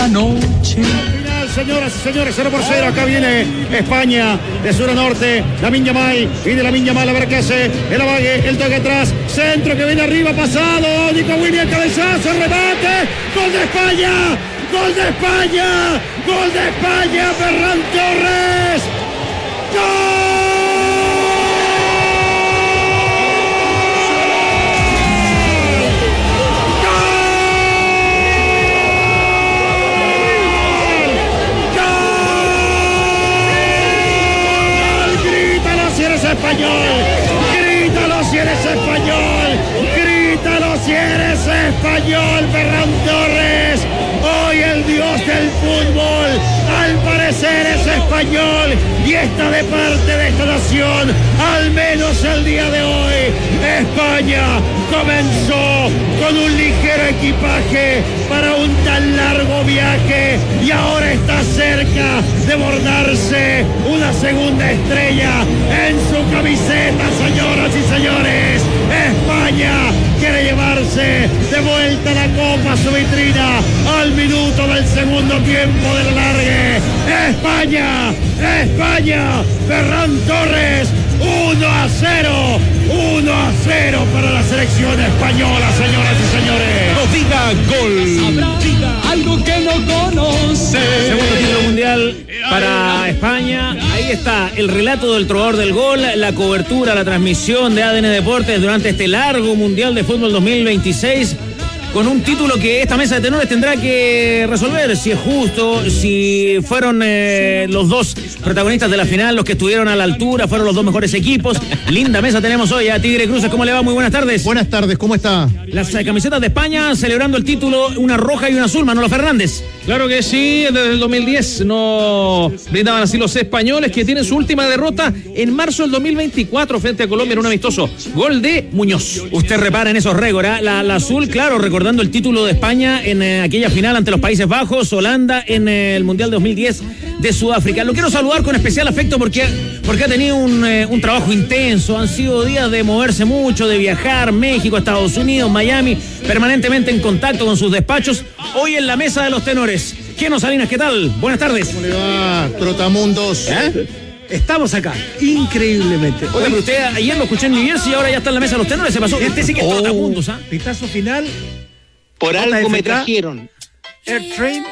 Noche. Final, señoras y señores, 0-0. Acá viene España de sur a norte. Lamine Yamal, viene Lamine Yamal a ver qué hace. El avague, el toque atrás. Centro que viene arriba, pasado. Nico Williams, cabezazo, remate. Gol de España. Gol de España. Gol de España. Ferran Torres. ¡Gol! Español, grítalo si eres español, grítalo si eres español, Ferran Torres, hoy el dios del fútbol, al parecer es español y está de parte de esta nación, al menos el día de hoy. España comenzó con un ligero equipaje para un tan largo viaje y ahora está cerca de bordarse una segunda estrella en su camiseta, señoras y señores. España quiere llevarse de vuelta la copa a su vitrina al minuto del segundo tiempo del alargue. España, España, Ferran Torres, 1-0, 1-0 para la selección española, señoras y señores. No diga gol, habrá algo que no conoce. Segundo título mundial para España. Ahí está el relato del trovador del gol, la cobertura, la transmisión de ADN Deportes durante este largo Mundial de Fútbol 2026. Con un título que esta mesa de tenores tendrá que resolver si es justo, si fueron los dos protagonistas de la final, los que estuvieron a la altura, fueron los dos mejores equipos. Linda mesa tenemos hoy a Tigre Cruces. ¿Cómo le va? Muy buenas tardes. Buenas tardes, ¿cómo está? Las camisetas de España celebrando el título, una roja y una azul, Manolo Fernández. Claro que sí, desde el 2010 no brindaban así los españoles, que tienen su última derrota en marzo del 2024 frente a Colombia en un amistoso. Gol de Muñoz. Usted repara en esos récords, la azul, claro, recordando el título de España en aquella final ante los Países Bajos, Holanda en el Mundial 2010 de Sudáfrica. Lo quiero saludar con especial afecto porque ha tenido un trabajo intenso. Han sido días de moverse mucho, de viajar, México, Estados Unidos, Miami, permanentemente en contacto con sus despachos. Hoy en la mesa de los tenores. Keno Salinas, ¿qué tal? Buenas tardes. ¿Cómo le va, Trotamundos? Estamos acá, increíblemente. Oye, pero usted ayer lo escuché en New Jersey y ahora ya está en la mesa de los tenores. Se pasó. Este sí que es Trotamundos, ¿ah? Pitazo final. Por algo me trajeron. Airtrain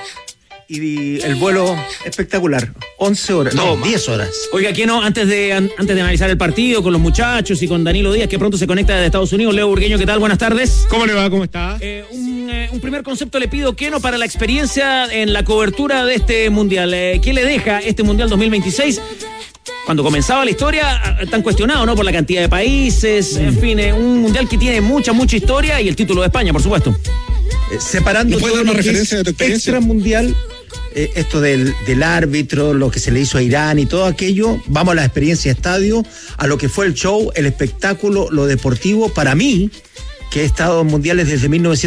y el vuelo espectacular. 11 horas, no, 10 horas. Oiga, Keno, antes de analizar el partido con los muchachos y con Danilo Díaz, que pronto se conecta desde Estados Unidos, Leo Burgueño, ¿qué tal? Buenas tardes. ¿Cómo le va? ¿Cómo está? Un primer concepto le pido, Keno, para la experiencia en la cobertura de este Mundial. ¿Qué le deja este Mundial 2026? Cuando comenzaba la historia, tan cuestionado, ¿no? Por la cantidad de países, en fin, un Mundial que tiene mucha historia y el título de España, por supuesto. Separando ¿No puede dar una referencia de tu experiencia? Extra mundial, esto del árbitro, lo que se le hizo a Irán y todo aquello, vamos a la experiencia de estadio, a lo que fue el show, el espectáculo, lo deportivo. Para mí, que he estado en mundiales desde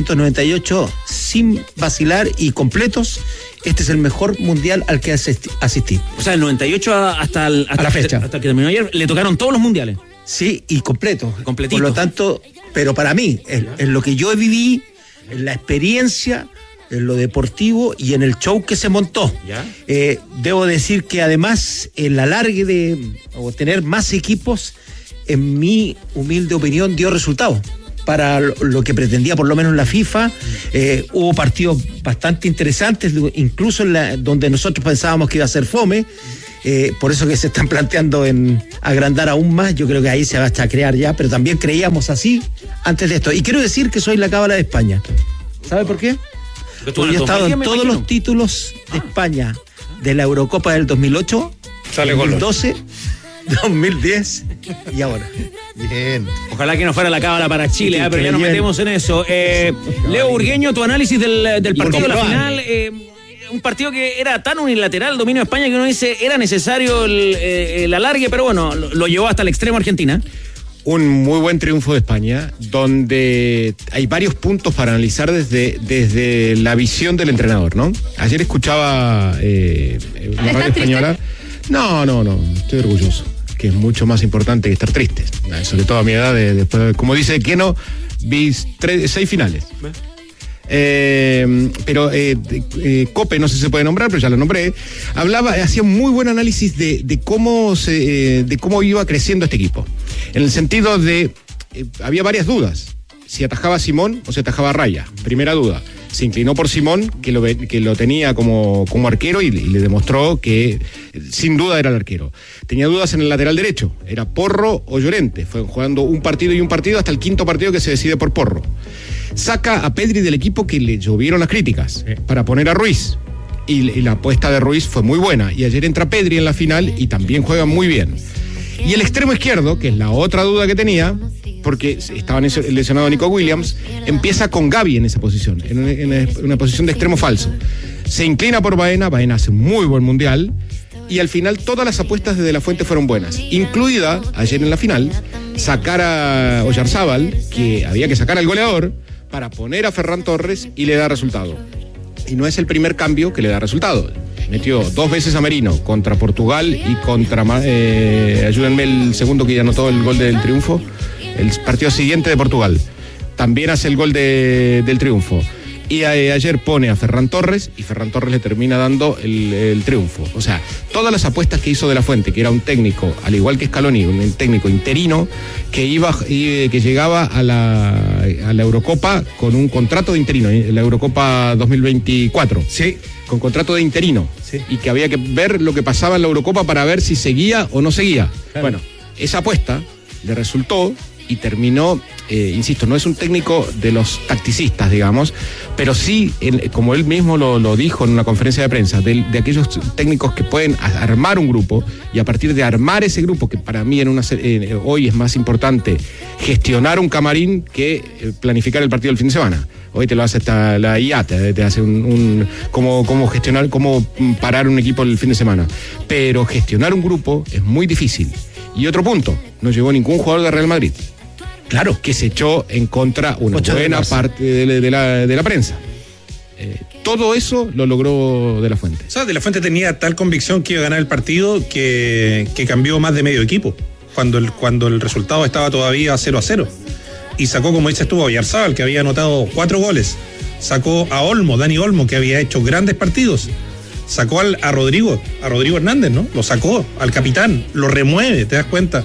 1998 sin vacilar y completos, este es el mejor mundial al que asistí. O sea, el 98 hasta la fecha. Hasta que terminó ayer, le tocaron todos los mundiales. Sí, y completo. Completito. Por lo tanto, pero para mí, en lo que yo viví, en la experiencia, en lo deportivo y en el show que se montó. ¿Ya? Debo decir que además el alargue de tener más equipos, en mi humilde opinión, dio resultados para lo que pretendía por lo menos la FIFA. Hubo partidos bastante interesantes, incluso donde nosotros pensábamos que iba a ser fome. Por eso que se están planteando en agrandar aún más. Yo creo que ahí se va a chacrear ya, pero también creíamos así antes de esto. Y quiero decir que soy la cábala de España. ¿Sabe por qué? Porque he estado en todos los títulos de España, de la Eurocopa del 2008, 2012, 2010 y ahora. Bien. Ojalá que no fuera la cábala para Chile, pero ya nos metemos en eso. Leo Burgueño, tu análisis del partido de la final. Un partido que era tan unilateral, dominio de España, que uno dice era necesario el alargue, pero bueno, lo llevó hasta el extremo Argentina. Un muy buen triunfo de España, donde hay varios puntos para analizar desde la visión del entrenador, ¿no? Ayer escuchaba una radio española. No, estoy orgulloso, que es mucho más importante que estar triste. Sobre todo a mi edad, después, como dice Keno, vi 6 finales. Pero Cope, no sé si se puede nombrar, pero ya lo nombré, hacía un muy buen análisis de cómo iba creciendo este equipo. En el sentido de, había varias dudas. Si atajaba a Simón o si atajaba a Raya. Primera duda. Se inclinó por Simón, que lo tenía como arquero y le demostró que sin duda era el arquero. Tenía dudas en el lateral derecho. Era Porro o Llorente. Fue jugando un partido hasta el quinto partido que se decide por Porro. Saca a Pedri del equipo, que le llovieron las críticas, para poner a Ruiz. Y la apuesta de Ruiz fue muy buena. Y ayer entra Pedri en la final y también juega muy bien. Y el extremo izquierdo, que es la otra duda que tenía, porque estaba lesionado Nico Williams, empieza con Gavi en esa posición, en una posición de extremo falso. Se inclina por Baena hace un muy buen mundial, y al final todas las apuestas de De La Fuente fueron buenas, incluida, ayer en la final, sacar a Oyarzábal, que había que sacar al goleador, para poner a Ferran Torres, y le da resultado. Y no es el primer cambio que le da resultado. Metió 2 veces a Merino contra Portugal y contra, ayúdenme, el segundo que ya anotó el gol del triunfo, el partido siguiente de Portugal. También hace el gol del triunfo. Y ayer pone a Ferran Torres y Ferran Torres le termina dando el triunfo. O sea, todas las apuestas que hizo De La Fuente, que era un técnico, al igual que Scaloni, un técnico interino, que llegaba a la Eurocopa con un contrato de interino, la Eurocopa 2024. Sí. Con contrato de interino. Sí. Y que había que ver lo que pasaba en la Eurocopa para ver si seguía o no seguía. Claro. Bueno, esa apuesta le resultó y terminó, insisto, no es un técnico de los tacticistas, digamos, pero sí, como él mismo lo dijo en una conferencia de prensa, de aquellos técnicos que pueden armar un grupo, y a partir de armar ese grupo, que para mí hoy es más importante gestionar un camarín que planificar el partido del fin de semana. Hoy te lo hace hasta la IA, te hace cómo gestionar, cómo parar un equipo el fin de semana. Pero gestionar un grupo es muy difícil. Y otro punto, no llegó ningún jugador de Real Madrid. Claro. Que se echó en contra una buena parte de la prensa. Todo eso lo logró De La Fuente. O sea, De La Fuente tenía tal convicción que iba a ganar el partido que cambió más de medio equipo. Cuando el resultado estaba todavía 0-0. Y sacó, como dices tú, a Oyarzábal, que había anotado 4 goles. Sacó a Dani Olmo, que había hecho grandes partidos. Sacó a Rodrigo Hernández, ¿no? Lo sacó al capitán, lo remueve, ¿te das cuenta?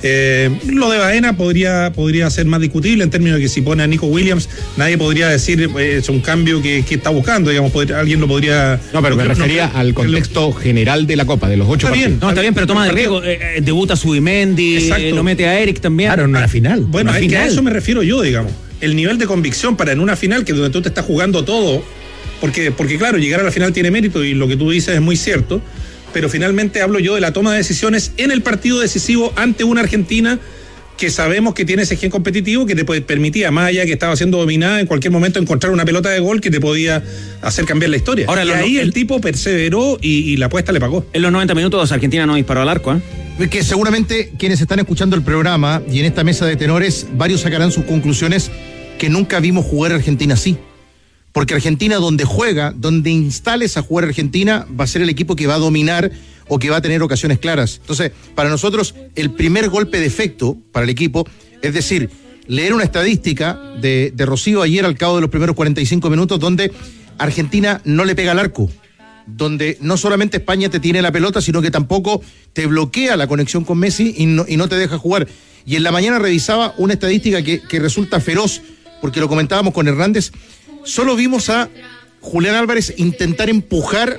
Lo de Baena podría ser más discutible en términos de que si pone a Nico Williams, nadie podría decir es un cambio que está buscando, digamos, alguien lo podría... No, pero me refería al contexto general de la Copa, de los 8 partidos. Está bien, pero toma de riesgo. Debuta Zubimendi, lo mete a Eric también. Claro, en una final. Bueno, que a eso me refiero yo, digamos. El nivel de convicción para en una final, que donde tú te estás jugando todo, porque claro, llegar a la final tiene mérito y lo que tú dices es muy cierto, pero finalmente hablo yo de la toma de decisiones en el partido decisivo ante una Argentina que sabemos que tiene ese gen competitivo que te permitía, más allá que estaba siendo dominada, en cualquier momento encontrar una pelota de gol que te podía hacer cambiar la historia. Ahora, y ahí el tipo perseveró y la apuesta le pagó. En los 90 minutos Argentina no disparó al arco, Que seguramente quienes están escuchando el programa y en esta mesa de tenores, varios sacarán sus conclusiones que nunca vimos jugar a Argentina así. Porque Argentina, donde juega, donde instales a jugar Argentina, va a ser el equipo que va a dominar o que va a tener ocasiones claras. Entonces, para nosotros, el primer golpe de efecto para el equipo, es decir, leer una estadística de Rocío ayer al cabo de los primeros 45 minutos, donde Argentina no le pega al arco, donde no solamente España te tiene la pelota, sino que tampoco te bloquea la conexión con Messi y no te deja jugar. Y en la mañana revisaba una estadística que resulta feroz, porque lo comentábamos con Hernández. Solo vimos a Julián Álvarez intentar empujar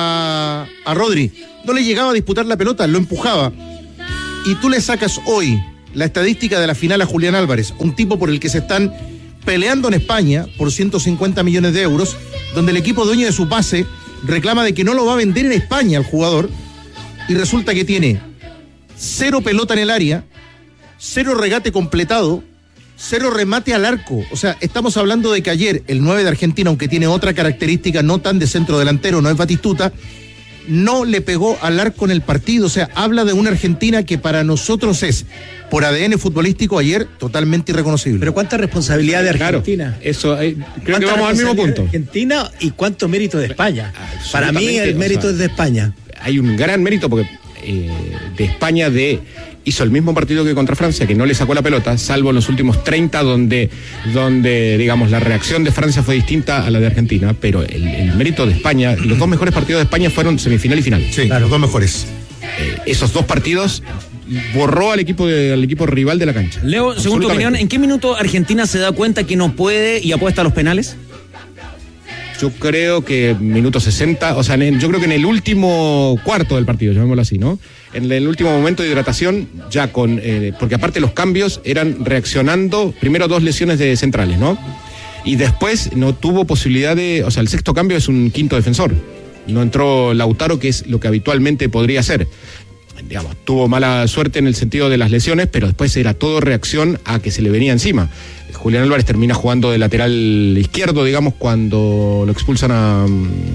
a Rodri. No le llegaba a disputar la pelota, lo empujaba. Y tú le sacas hoy la estadística de la final a Julián Álvarez, un tipo por el que se están peleando en España por 150 millones de euros, donde el equipo dueño de su pase reclama de que no lo va a vender en España al jugador, y resulta que tiene 0 pelota en el área, 0 regate completado, 0 remate al arco. O sea, estamos hablando de que ayer el 9 de Argentina, aunque tiene otra característica no tan de centro delantero, no es Batistuta, no le pegó al arco en el partido. O sea, habla de una Argentina que para nosotros es, por ADN futbolístico, ayer totalmente irreconocible. Pero ¿cuánta responsabilidad de Argentina? Claro, eso, creo que vamos al mismo punto. De Argentina y cuánto mérito de España. Para mí el mérito es de España. Hay un gran mérito porque de España de hizo el mismo partido que contra Francia, que no le sacó la pelota, salvo en los últimos 30 donde digamos, la reacción de Francia fue distinta a la de Argentina, pero el mérito de España, los dos mejores partidos de España fueron semifinal y final. Sí, claro, los dos mejores. Esos dos partidos borró al equipo rival de la cancha. Leo, según tu opinión, ¿en qué minuto Argentina se da cuenta que no puede y apuesta a los penales? Yo creo que minuto 60, o sea, yo creo que en el último cuarto del partido, llamémoslo así, ¿no? En el último momento de hidratación, ya porque aparte los cambios eran reaccionando, primero 2 lesiones de centrales, ¿no? Y después no tuvo posibilidad o sea, el sexto cambio es un quinto defensor. No entró Lautaro, que es lo que habitualmente podría hacer. Digamos, tuvo mala suerte en el sentido de las lesiones, pero después era todo reacción a que se le venía encima. Julián Álvarez termina jugando de lateral izquierdo, digamos, cuando lo expulsan a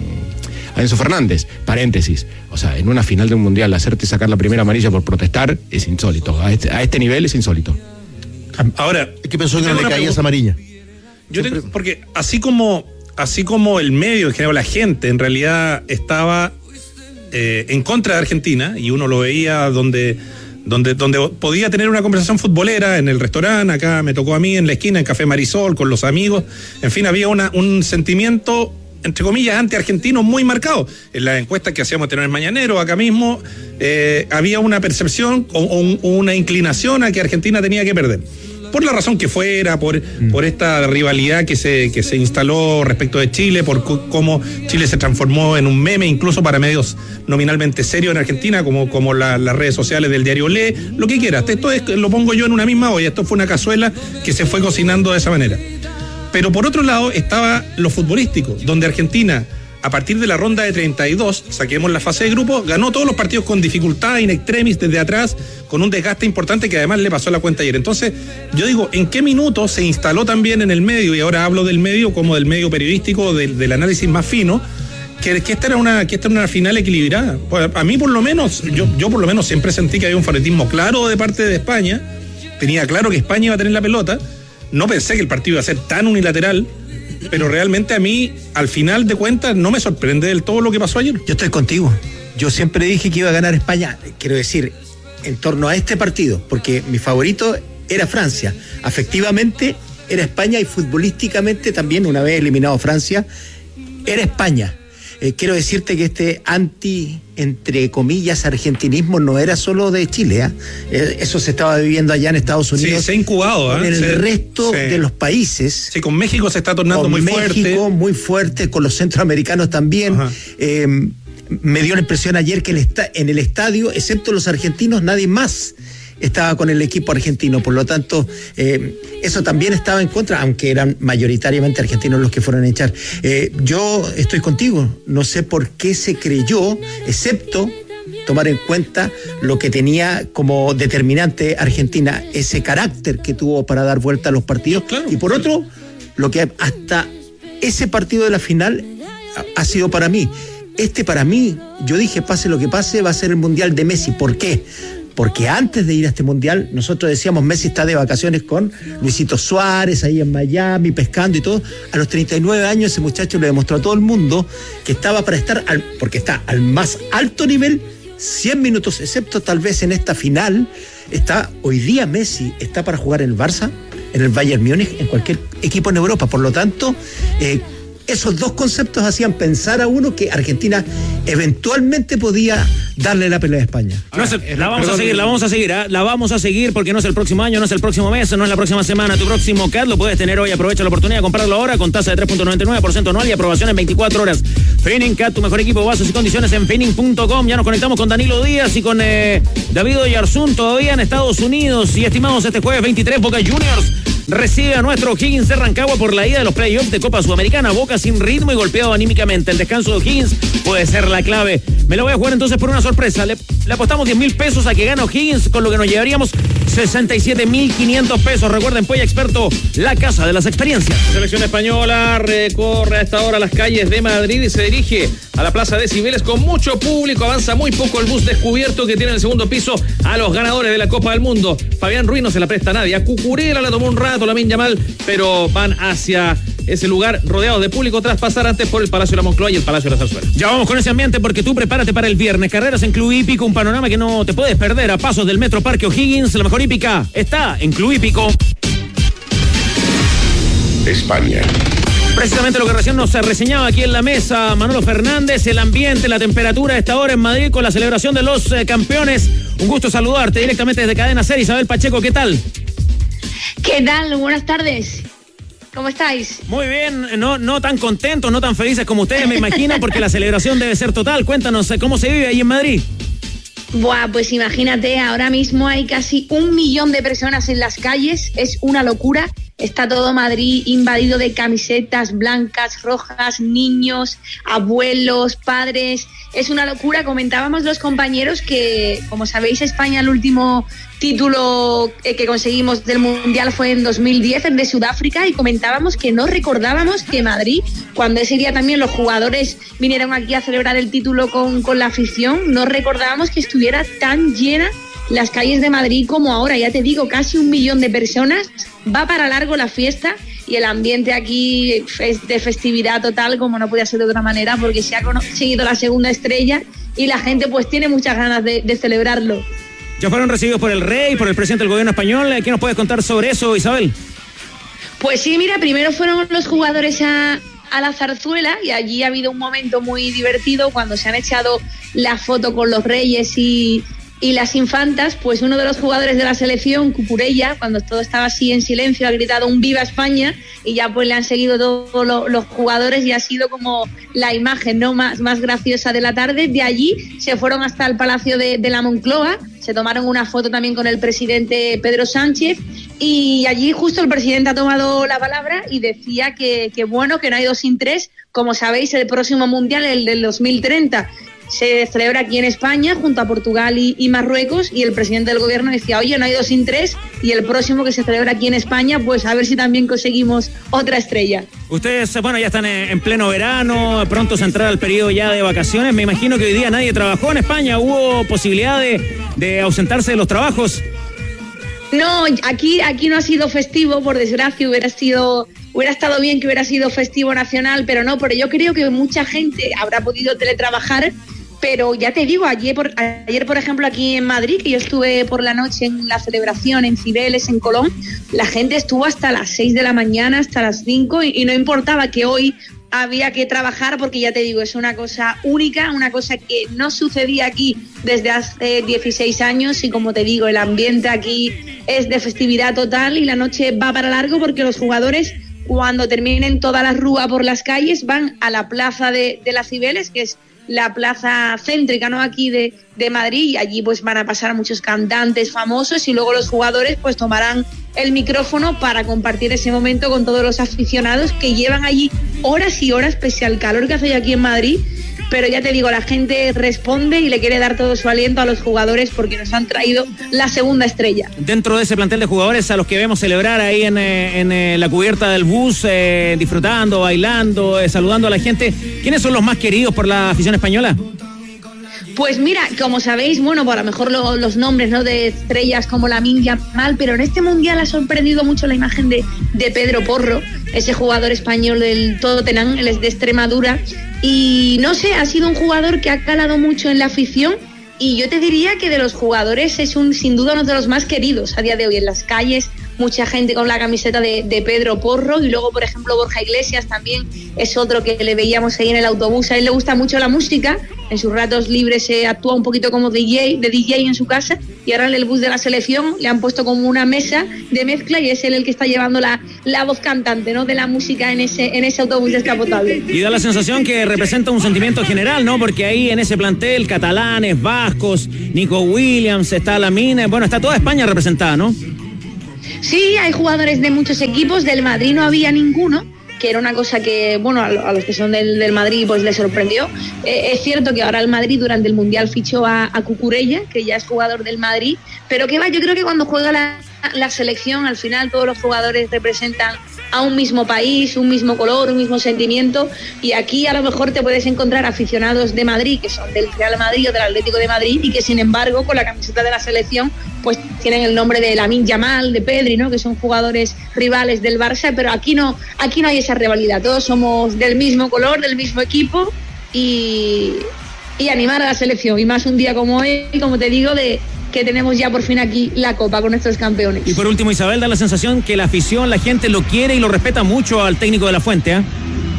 Enzo Fernández. Paréntesis. O sea, en una final de un mundial, hacerte sacar la primera amarilla por protestar es insólito. A este nivel es insólito. Ahora, ¿qué pensó que no le caía esa amarilla? Porque así como el medio, en general, la gente, en realidad estaba en contra de Argentina, y uno lo veía donde podía tener una conversación futbolera en el restaurante, acá me tocó a mí en la esquina, en Café Marisol, con los amigos, en fin, había un sentimiento, entre comillas, anti-argentino muy marcado. En las encuestas que hacíamos tener Mañanero, acá mismo, había una percepción o una inclinación a que Argentina tenía que perder. Por la razón que fuera, por esta rivalidad que se instaló respecto de Chile, por cómo Chile se transformó en un meme, incluso para medios nominalmente serios en Argentina, como las redes sociales del diario Le, lo que quieras. Esto lo pongo yo en una misma olla, esto fue una cazuela que se fue cocinando de esa manera. Pero por otro lado estaba lo futbolístico, donde Argentina, a partir de la ronda de 32, saquemos la fase de grupo, ganó todos los partidos con dificultad, in extremis, desde atrás, con un desgaste importante que además le pasó la cuenta ayer. Entonces, yo digo, ¿en qué minuto se instaló también en el medio, y ahora hablo del medio como del medio periodístico, del análisis más fino, que esta era una final equilibrada? Pues a mí por lo menos, yo por lo menos siempre sentí que había un favoritismo claro de parte de España, tenía claro que España iba a tener la pelota, no pensé que el partido iba a ser tan unilateral, pero realmente a mí, al final de cuentas, no me sorprende del todo lo que pasó ayer. Yo estoy contigo. Yo siempre dije que iba a ganar España, quiero decir, en torno a este partido, porque mi favorito era Francia. Afectivamente era España, y futbolísticamente también, una vez eliminado Francia, era España. Quiero decirte que este entre comillas, argentinismo no era solo de Chile, eso se estaba viviendo allá en Estados Unidos. Sí, se ha incubado. En el resto de los países. Sí, con México se está tornando muy fuerte. Con México muy fuerte, con los centroamericanos también. Me dio la impresión ayer que en el estadio, excepto los argentinos, nadie más estaba con el equipo argentino, por lo tanto eso también estaba en contra, aunque eran mayoritariamente argentinos los que fueron a echar. Yo estoy contigo, no sé por qué se creyó, excepto tomar en cuenta lo que tenía como determinante Argentina, ese carácter que tuvo para dar vuelta a los partidos, claro, y por otro, lo que hasta ese partido de la final ha sido para mí. Para mí, yo dije, pase lo que pase, va a ser el Mundial de Messi. ¿Por qué? Porque antes de ir a este mundial, nosotros decíamos, Messi está de vacaciones con Luisito Suárez, ahí en Miami, pescando y todo. A los 39 años ese muchacho le demostró a todo el mundo que estaba para estar, porque está al más alto nivel, 100 minutos, excepto tal vez en esta final. Hoy día Messi está para jugar en el Barça, en el Bayern Múnich, en cualquier equipo en Europa. Por lo tanto, esos dos conceptos hacían pensar a uno que Argentina eventualmente podía darle la pelea a España. La vamos a seguir porque no es el próximo año, no es el próximo mes, no es la próxima semana. Tu próximo CAT lo puedes tener hoy. Aprovecha la oportunidad de comprarlo ahora con tasa de 3.99% anual y aprobación en 24 horas. Finning CAT, tu mejor equipo, bases y condiciones en finning.com. Ya nos conectamos con Danilo Díaz y con David Oyarzún, todavía en Estados Unidos. Y estimados, este jueves 23, Boca Juniors recibe a nuestro O'Higgins de Rancagua por la ida de los playoffs de Copa Sudamericana. Boca sin ritmo y golpeado anímicamente. El descanso de O'Higgins puede ser la clave. Me lo voy a jugar entonces por una sorpresa. Le apostamos 10,000 pesos a que gane O'Higgins, con lo que nos llevaríamos 67,500 pesos. Recuerden, Polla Experto, la casa de las experiencias. Selección española recorre a esta hora las calles de Madrid y se dirige a la Plaza de Cibeles con mucho público. Avanza muy poco el bus descubierto que tiene en el segundo piso a los ganadores de la Copa del Mundo. Fabián Ruiz no se la presta a nadie. A Cucurella la tomó un rato, Lamine Yamal, pero van hacia ese lugar rodeado de público tras pasar antes por el Palacio de la Moncloa y el Palacio de la Zarzuela. Ya vamos con ese ambiente porque tú prepárate para el viernes. Carreras en Club Hípico, un panorama que no te puedes perder a pasos del Metro Parque O'Higgins. La mejor hípica está en Club Hípico. España. Precisamente lo que recién nos reseñaba aquí en la mesa Manolo Fernández, el ambiente, la temperatura a esta hora en Madrid con la celebración de los campeones. Un gusto saludarte directamente desde Cadena Ser. Isabel Pacheco, ¿qué tal? ¿Qué tal? Buenas tardes. ¿Cómo estáis? Muy bien, no tan contentos, no tan felices como ustedes me imaginan, porque la celebración debe ser total. Cuéntanos, ¿cómo se vive ahí en Madrid? Buah, pues imagínate, ahora mismo hay casi 1 millón de personas en las calles, es una locura. Está todo Madrid invadido de camisetas blancas, rojas, niños, abuelos, padres. Es una locura. Comentábamos los compañeros que, como sabéis, España, el último título que conseguimos del Mundial fue en 2010, el de Sudáfrica, y comentábamos que no recordábamos que Madrid, cuando ese día también los jugadores vinieron aquí a celebrar el título con la afición, no recordábamos que estuviera tan llena las calles de Madrid como ahora. Ya te digo, casi 1 millón de personas. Va para largo la fiesta y el ambiente aquí es de festividad total, como no podía ser de otra manera, porque se ha conseguido la segunda estrella y la gente pues tiene muchas ganas de celebrarlo. Ya fueron recibidos por el rey, por el presidente del gobierno español. ¿Qué nos puedes contar sobre eso, Isabel? Pues sí, mira, primero fueron los jugadores a la zarzuela y allí ha habido un momento muy divertido cuando se han echado la foto con los reyes y las infantas. Pues uno de los jugadores de la selección, Cucurella, cuando todo estaba así en silencio, ha gritado un ¡Viva España! Y ya pues le han seguido todos los jugadores y ha sido como la imagen, ¿no?, más graciosa de la tarde. De allí se fueron hasta el Palacio de la Moncloa, se tomaron una foto también con el presidente Pedro Sánchez y allí justo el presidente ha tomado la palabra y decía que bueno, que no hay 2 sin 3. Como sabéis, el próximo Mundial, el del 2030, se celebra aquí en España junto a Portugal y Marruecos, y el presidente del gobierno decía, oye, no hay 2 sin 3, y el próximo que se celebra aquí en España, pues a ver si también conseguimos otra estrella. Ustedes, bueno, ya están en pleno verano, pronto se entrará el periodo ya de vacaciones. Me imagino que hoy día nadie trabajó en España. ¿Hubo posibilidad de ausentarse de los trabajos? No, aquí no ha sido festivo, por desgracia. Hubiera estado bien que hubiera sido festivo nacional, pero no. Pero yo creo que mucha gente habrá podido teletrabajar. Pero ya te digo, ayer, por ejemplo, aquí en Madrid, que yo estuve por la noche en la celebración en Cibeles, en Colón, la gente estuvo hasta las 6 de la mañana, hasta las 5, y no importaba que hoy había que trabajar, porque ya te digo, es una cosa única, una cosa que no sucedía aquí desde hace 16 años, y como te digo, el ambiente aquí es de festividad total y la noche va para largo, porque los jugadores, cuando terminen toda la rúa por las calles, van a la plaza de las Cibeles, que es la plaza céntrica, ¿no?, aquí de Madrid, y allí pues van a pasar muchos cantantes famosos y luego los jugadores pues tomarán el micrófono para compartir ese momento con todos los aficionados que llevan allí horas y horas, pese al calor que hace hoy aquí en Madrid. Pero ya te digo, la gente responde y le quiere dar todo su aliento a los jugadores porque nos han traído la segunda estrella. Dentro de ese plantel de jugadores a los que vemos celebrar ahí en la cubierta del bus, disfrutando, bailando, saludando a la gente, ¿quiénes son los más queridos por la afición española? Pues mira, como sabéis, bueno, por a lo mejor los nombres, ¿no?, de estrellas como Lamine Yamal, pero en este Mundial ha sorprendido mucho la imagen de Pedro Porro, ese jugador español del Tottenham, él es de Extremadura, y no sé, ha sido un jugador que ha calado mucho en la afición, y yo te diría que de los jugadores es sin duda uno de los más queridos a día de hoy en las calles. Mucha gente con la camiseta de Pedro Porro, y luego, por ejemplo, Borja Iglesias también es otro que le veíamos ahí en el autobús. A él le gusta mucho la música, en sus ratos libres se actúa un poquito como DJ en su casa, y ahora en el bus de la selección le han puesto como una mesa de mezcla y es él el que está llevando la voz cantante, ¿no?, de la música en ese autobús descapotable. Y da la sensación que representa un sentimiento general, ¿no?, porque ahí en ese plantel, catalanes, vascos, Nico Williams, está Lamine, bueno, está toda España representada, ¿no? Sí, hay jugadores de muchos equipos. Del Madrid no había ninguno, que era una cosa que, bueno, a los que son del Madrid pues les sorprendió. Es cierto que ahora el Madrid durante el Mundial fichó a Cucurella, que ya es jugador del Madrid, pero que va, yo creo que cuando juega la selección, al final todos los jugadores representan a un mismo país, un mismo color, un mismo sentimiento, y aquí a lo mejor te puedes encontrar aficionados de Madrid que son del Real Madrid o del Atlético de Madrid y que sin embargo con la camiseta de la selección pues tienen el nombre de Lamine Yamal, de Pedri, ¿no? Que son jugadores rivales del Barça, pero aquí no hay esa rivalidad, todos somos del mismo color, del mismo equipo y animar a la selección, y más un día como hoy, como te digo, de que tenemos ya por fin aquí la Copa con nuestros campeones. Y por último, Isabel, da la sensación que la afición, la gente lo quiere y lo respeta mucho al técnico de la Fuente, ¿eh?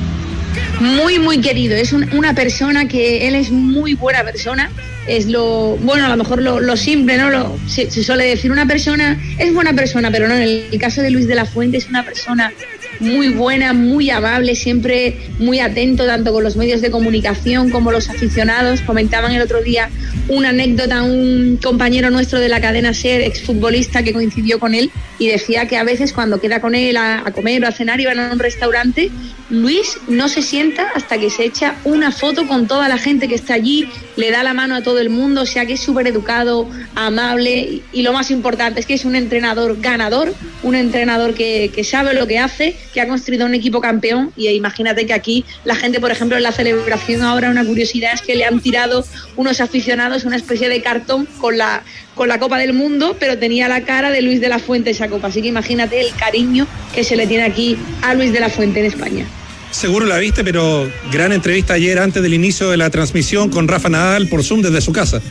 Muy, muy querido, es una persona que él es muy buena persona, es lo, bueno, a lo mejor lo simple, ¿no? Se suele decir, una persona es buena persona, pero no, en el caso de Luis de la Fuente es una persona muy buena, muy amable, siempre muy atento tanto con los medios de comunicación como los aficionados. Comentaban el otro día una anécdota, un compañero nuestro de la cadena SER, exfutbolista, que coincidió con él, y decía que a veces cuando queda con él a comer o a cenar y van a un restaurante, Luis no se sienta hasta que se echa una foto con toda la gente que está allí, le da la mano a todo el mundo, o sea que es súper educado, amable, y lo más importante es que es un entrenador ganador, un entrenador que sabe lo que hace, que ha construido un equipo campeón. Y imagínate que aquí la gente, por ejemplo, en la celebración ahora, una curiosidad es que le han tirado unos aficionados una especie de cartón con la Copa del Mundo, pero tenía la cara de Luis de la Fuente esa copa, así que imagínate el cariño que se le tiene aquí a Luis de la Fuente en España. Seguro la viste, pero gran entrevista ayer antes del inicio de la transmisión con Rafa Nadal por Zoom desde su casa.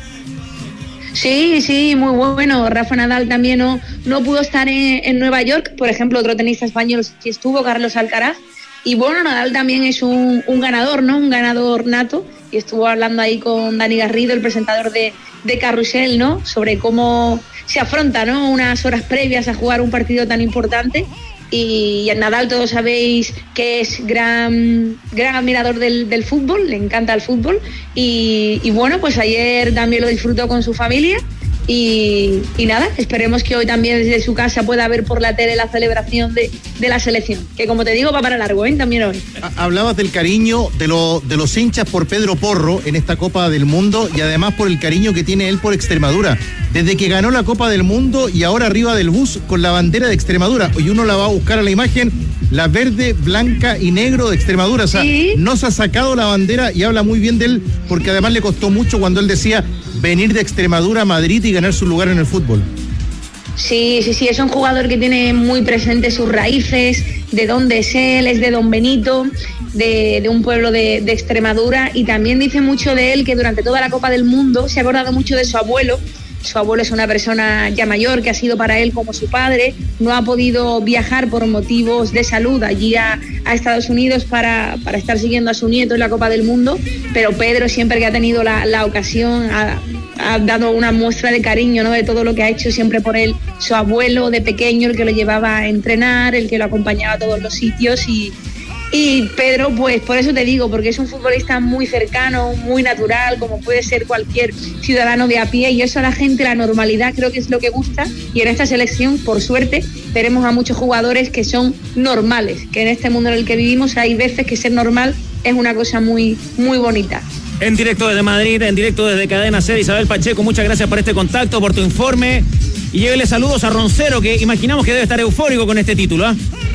Sí, muy bueno. Rafa Nadal también no pudo estar en Nueva York. Por ejemplo, otro tenista español sí estuvo, Carlos Alcaraz. Y bueno, Nadal también es un ganador, ¿no? Un ganador nato. Y estuvo hablando ahí con Dani Garrido, el presentador de Carrusel, ¿no? Sobre cómo se afronta, ¿no? Unas horas previas a jugar un partido tan importante. Y Nadal, todos sabéis que es gran admirador del fútbol, le encanta el fútbol, y bueno, pues ayer también lo disfrutó con su familia. Y nada, esperemos que hoy también desde su casa pueda ver por la tele la celebración de la selección, que como te digo va para largo, también hoy. Hablabas del cariño de los hinchas por Pedro Porro en esta Copa del Mundo, y además por el cariño que tiene él por Extremadura, desde que ganó la Copa del Mundo y ahora arriba del bus con la bandera de Extremadura. Hoy uno la va a buscar a la imagen, la verde, blanca y negro de Extremadura, o sea, ¿sí? No se ha sacado la bandera, y habla muy bien de él, porque además le costó mucho cuando él decía venir de Extremadura a Madrid y ganar su lugar en el fútbol. Sí, es un jugador que tiene muy presente sus raíces, de dónde es él, es de Don Benito, de un pueblo de Extremadura, y también dice mucho de él que durante toda la Copa del Mundo se ha acordado mucho de su abuelo. Su abuelo es una persona ya mayor que ha sido para él como su padre, no ha podido viajar por motivos de salud allí a Estados Unidos para estar siguiendo a su nieto en la Copa del Mundo, pero Pedro siempre que ha tenido la ocasión ha dado una muestra de cariño, ¿no? De todo lo que ha hecho siempre por él su abuelo de pequeño, el que lo llevaba a entrenar, el que lo acompañaba a todos los sitios, y Pedro, pues por eso te digo, porque es un futbolista muy cercano, muy natural, como puede ser cualquier ciudadano de a pie, y eso a la gente, la normalidad, creo que es lo que gusta, y en esta selección, por suerte, tenemos a muchos jugadores que son normales, que en este mundo en el que vivimos hay veces que ser normal es una cosa muy, muy bonita. En directo desde Madrid, en directo desde Cadena SER, Isabel Pacheco, muchas gracias por este contacto, por tu informe, y llévele saludos a Roncero, que imaginamos que debe estar eufórico con este título, ¿eh?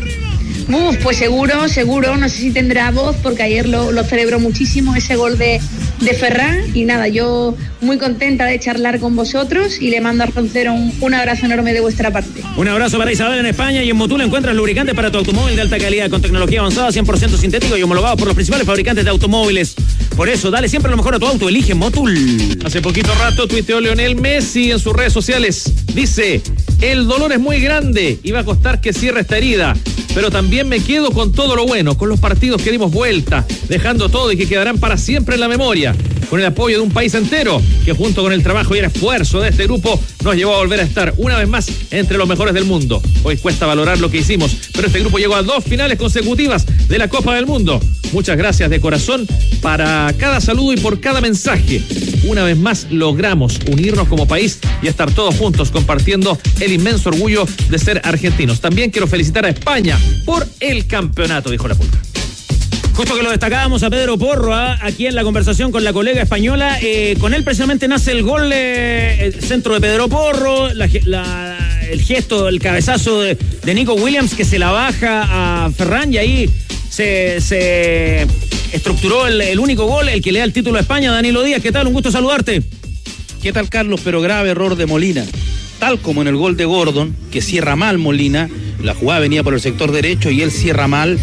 Pues seguro, no sé si tendrá voz, porque ayer lo celebró muchísimo ese gol de Ferran, y nada, yo muy contenta de charlar con vosotros, y le mando a Roncero un abrazo enorme de vuestra parte. Un abrazo para Isabel en España. Y en Motul encuentras lubricantes para tu automóvil de alta calidad con tecnología avanzada, 100% sintético y homologado por los principales fabricantes de automóviles. Por eso, dale siempre lo mejor a tu auto, elige Motul. Hace poquito rato tuiteó Lionel Messi en sus redes sociales. Dice: el dolor es muy grande y va a costar que cierre esta herida, pero también me quedo con todo lo bueno, con los partidos que dimos vuelta, dejando todo y que quedarán para siempre en la memoria, con el apoyo de un país entero, que junto con el trabajo y el esfuerzo de este grupo nos llevó a volver a estar una vez más entre los mejores del mundo. Hoy cuesta valorar lo que hicimos, pero este grupo llegó a 2 finales consecutivas de la Copa del Mundo. Muchas gracias de corazón para cada saludo y por cada mensaje. Una vez más logramos unirnos como país y estar todos juntos compartiendo el inmenso orgullo de ser argentinos. También quiero felicitar a España por el campeonato, dijo la Pulga. Justo que lo destacábamos a Pedro Porro, aquí en la conversación con la colega española, con él precisamente nace el gol, el centro de Pedro Porro, el gesto, el cabezazo de Nico Williams que se la baja a Ferran y ahí se estructuró el único gol, el que le da el título a España. Danilo Díaz, ¿qué tal? Un gusto saludarte. ¿Qué tal, Carlos? Pero grave error de Molina. Tal como en el gol de Gordon, que cierra mal Molina, la jugada venía por el sector derecho y él cierra mal,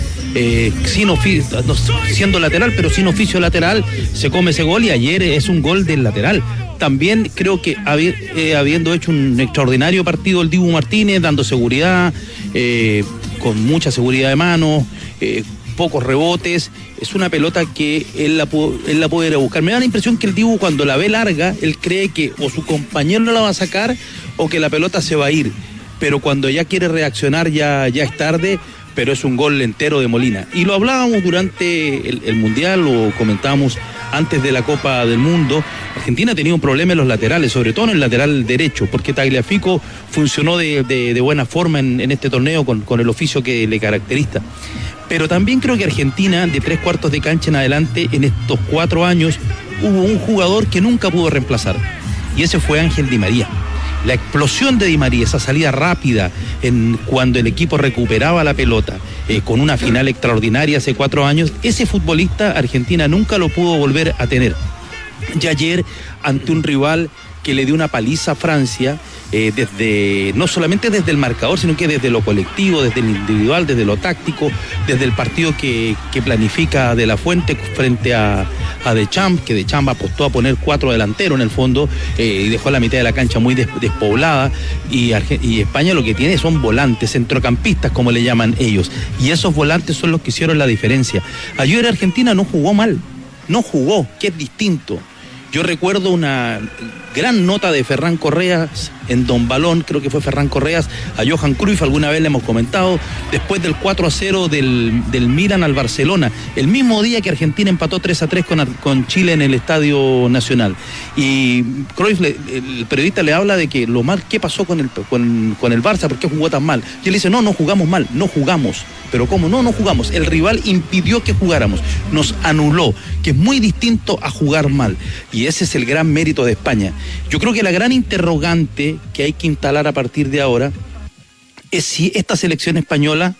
siendo lateral, pero sin oficio lateral, se come ese gol y ayer es un gol del lateral. También creo que habiendo hecho un extraordinario partido el Dibu Martínez, dando seguridad, con mucha seguridad de mano, pocos rebotes, es una pelota que él la puede ir a buscar. Me da la impresión que el Dibu, cuando la ve larga, él cree que o su compañero no la va a sacar o que la pelota se va a ir, pero cuando ya quiere reaccionar ya es tarde. Pero es un gol entero de Molina. Y lo hablábamos durante el Mundial, lo comentábamos antes de la Copa del Mundo. Argentina ha tenido un problema en los laterales, sobre todo en el lateral derecho, porque Tagliafico funcionó de buena forma en este torneo con el oficio que le caracteriza. Pero también creo que Argentina, de 3/4 de cancha en adelante, en estos 4 años, hubo un jugador que nunca pudo reemplazar. Y ese fue Ángel Di María. La explosión de Di María, esa salida rápida cuando el equipo recuperaba la pelota, con una final extraordinaria hace 4 años, ese futbolista Argentina nunca lo pudo volver a tener. Y ayer, ante un rival que le dio una paliza a Francia, no solamente desde el marcador, sino que desde lo colectivo, desde el individual, desde lo táctico, desde el partido que planifica De La Fuente frente a Deschamps, que Deschamps apostó a poner 4 delanteros en el fondo, y dejó la mitad de la cancha muy despoblada, y España lo que tiene son volantes, centrocampistas como le llaman ellos, y esos volantes son los que hicieron la diferencia. Ayer Argentina no jugó mal, que es distinto. Yo recuerdo una gran nota de Ferran Correas en Don Balón, creo que fue Ferran Correas, a Johan Cruyff, alguna vez le hemos comentado, después del 4-0 del Milan al Barcelona, el mismo día que Argentina empató 3-3 con Chile en el Estadio Nacional. Y Cruyff, el periodista le habla de que lo mal que pasó con el Barça, ¿por qué jugó tan mal? Y él dice, no jugamos mal, no jugamos. Pero ¿cómo? No jugamos. El rival impidió que jugáramos, nos anuló, que es muy distinto a jugar mal. Y ese es el gran mérito de España. Yo creo que la gran interrogante que hay que instalar a partir de ahora es si esta selección española,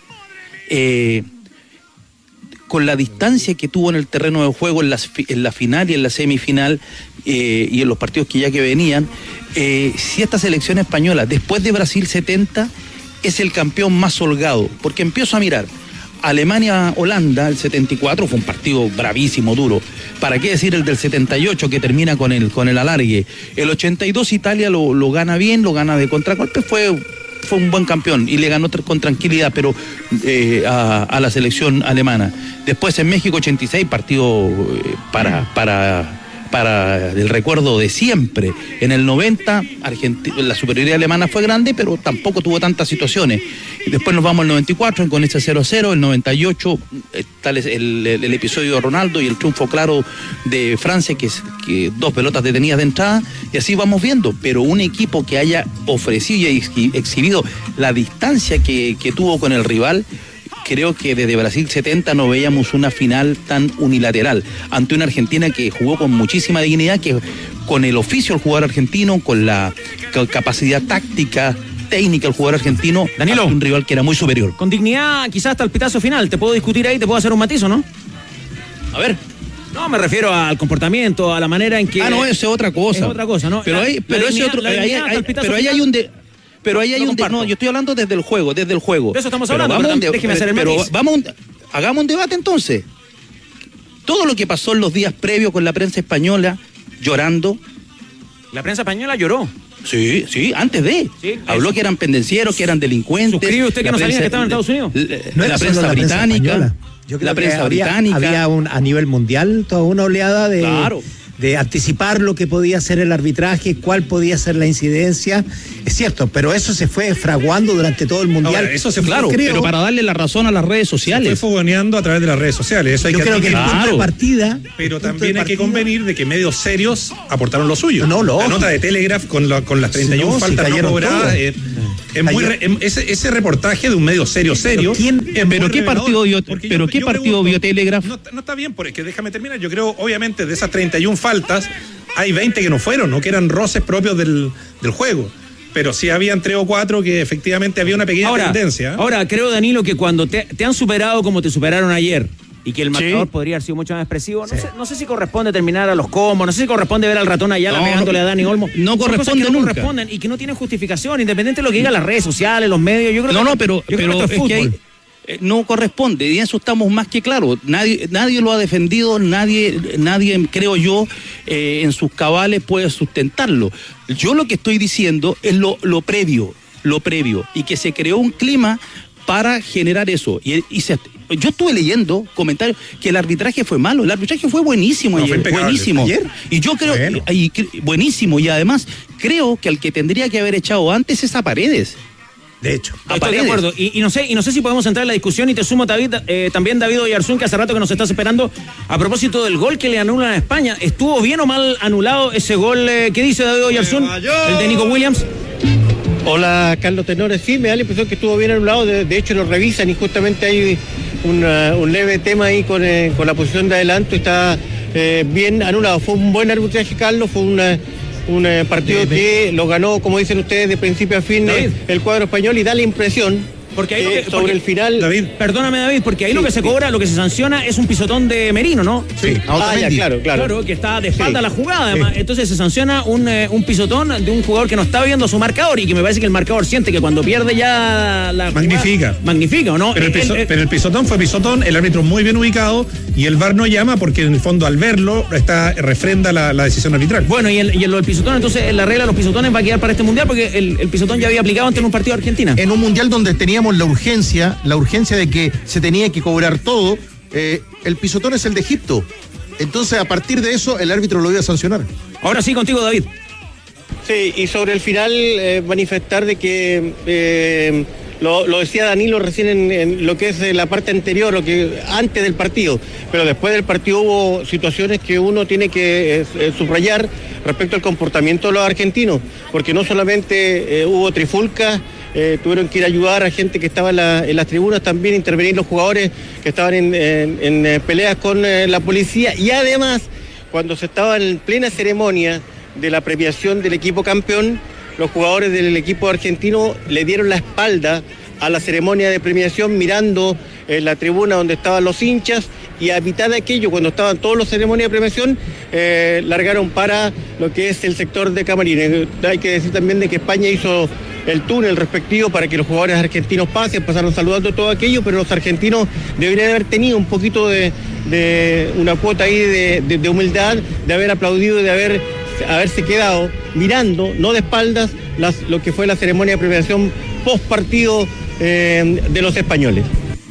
con la distancia que tuvo en el terreno de juego en la final y en la semifinal, y en los partidos que venían, si esta selección española, después de Brasil 70, es el campeón más holgado, porque empiezo a mirar Alemania-Holanda, el 74, fue un partido bravísimo, duro. ¿Para qué decir el del 78 que termina con el alargue? El 82 Italia lo gana bien, lo gana de contragolpe, fue un buen campeón y le ganó con tranquilidad, pero a la selección alemana. Después en México 86, partido para el recuerdo de siempre. En el 90, la superioridad alemana fue grande, pero tampoco tuvo tantas situaciones. Y después nos vamos al 94 con ese 0-0, el 98, tal es el episodio de Ronaldo y el triunfo claro de Francia, que 2 pelotas detenidas de entrada, y así vamos viendo. Pero un equipo que haya ofrecido y exhibido la distancia que tuvo con el rival, creo que desde Brasil 70 no veíamos una final tan unilateral ante una Argentina que jugó con muchísima dignidad, que con el oficio el jugador argentino, con la capacidad táctica, técnica el jugador argentino, Danilo, un rival que era muy superior. Con dignidad, quizás hasta el pitazo final. Te puedo discutir ahí, te puedo hacer un matiz, ¿o no? A ver. No, me refiero al comportamiento, a la manera en que... no, eso es otra cosa. Es otra cosa, ¿no? Pero ahí hay un no, yo estoy hablando desde el juego. De eso estamos hablando, déjeme hacer el matiz. Hagamos un debate entonces. Todo lo que pasó en los días previos con la prensa española, llorando. La prensa española lloró. Sí, antes de. Sí, habló que eran pendencieros, que eran delincuentes. ¿Suscribe usted que no sabía que estaban en Estados Unidos? La prensa británica. Yo creo que había a nivel mundial toda una oleada de anticipar lo que podía ser el arbitraje, cuál podía ser la incidencia. Es cierto, pero eso se fue fraguando durante todo el mundial. Ahora, eso se claro, pero para darle la razón a las redes sociales. Se fue fogoneando a través de las redes sociales. Eso hay Yo creo que el punto de partida. Pero también hay que convenir de que medios serios aportaron lo suyo. La nota de Telegraph con las 31 faltas no cobradas. Ese reportaje de un medio serio. Pero ¿qué partido vio? Vio Telegraph? No está bien, porque déjame terminar. Yo creo, obviamente, de esas 31 faltas, hay 20 que no fueron, que eran roces propios del juego. pero sí habían 3 o 4 que efectivamente había una pequeña tendencia. Ahora, creo, Danilo, que cuando te han superado como te superaron ayer, y que el marcador podría haber sido mucho más expresivo, no sé si corresponde terminar a los combos, no sé si corresponde ver al ratón Ayala pegándole a Dani Olmo. No corresponde que no nunca. corresponden y que no tienen justificación, independiente de lo que digan las redes sociales, los medios. Yo creo pero es que hay, no corresponde, y eso estamos más que claros. Nadie lo ha defendido, nadie creo yo, en sus cabales puede sustentarlo. Yo lo que estoy diciendo es lo previo, y que se creó un clima para generar eso. Yo estuve leyendo comentarios que el arbitraje fue malo. El arbitraje fue buenísimo ayer. Buenísimo. ¿Ayer? Y yo creo, buenísimo. Y además, creo que al que tendría que haber echado antes es a Paredes. De hecho, estoy de acuerdo. Y no sé si podemos entrar en la discusión, y te sumo, David, también David Oyarzún, que hace rato que nos estás esperando, a propósito del gol que le anulan a España. ¿Estuvo bien o mal anulado ese gol? ¿Qué dice David Oyarzún? El de Nico Williams. Hola, Carlos Tenores. Sí, me da la impresión que estuvo bien anulado. De hecho, lo revisan y justamente hay un leve tema ahí con la posición de adelanto. Está bien anulado. Fue un buen arbitraje, Carlos. Fue un partido que lo ganó, como dicen ustedes, de principio a fin el cuadro español, y da la impresión porque ahí sobre el final. David, perdóname, David, porque ahí lo que se cobra, lo que se sanciona es un pisotón de Merino, ¿no? Sí, claro, que está de espalda a la jugada, además. Entonces se sanciona un pisotón de un jugador que no está viendo su marcador, y que me parece que el marcador siente que cuando pierde ya la magnifica, ¿o no? Pero el pisotón fue pisotón, el árbitro muy bien ubicado, y el VAR no llama porque en el fondo al verlo refrenda la decisión arbitral. Bueno, y en lo del pisotón, entonces en la regla de los pisotones va a quedar para este mundial, porque el pisotón ya había aplicado antes en un partido de Argentina. En un mundial donde teníamos la urgencia de que se tenía que cobrar todo, el pisotón es el de Egipto. Entonces, a partir de eso, el árbitro lo iba a sancionar. Ahora sí, contigo, David. Sí, y sobre el final, manifestar de que lo decía Danilo recién en lo que es la parte anterior, lo que antes del partido, pero después del partido hubo situaciones que uno tiene que subrayar respecto al comportamiento de los argentinos, porque no solamente hubo trifulcas, tuvieron que ir a ayudar a gente que estaba en las tribunas, también intervenir los jugadores que estaban en peleas con la policía, y además, cuando se estaba en plena ceremonia de la premiación del equipo campeón, los jugadores del equipo argentino le dieron la espalda a la ceremonia de premiación, mirando en la tribuna donde estaban los hinchas, y a mitad de aquello, cuando estaban todos los ceremonias de premiación, largaron para lo que es el sector de camarines. Hay que decir también de que España hizo el túnel respectivo para que los jugadores argentinos pasaron saludando todo aquello, pero los argentinos deberían haber tenido un poquito de una cuota ahí de humildad, de haber aplaudido y de haberse quedado mirando, no de espaldas, lo que fue la ceremonia de premiación post partido de los españoles.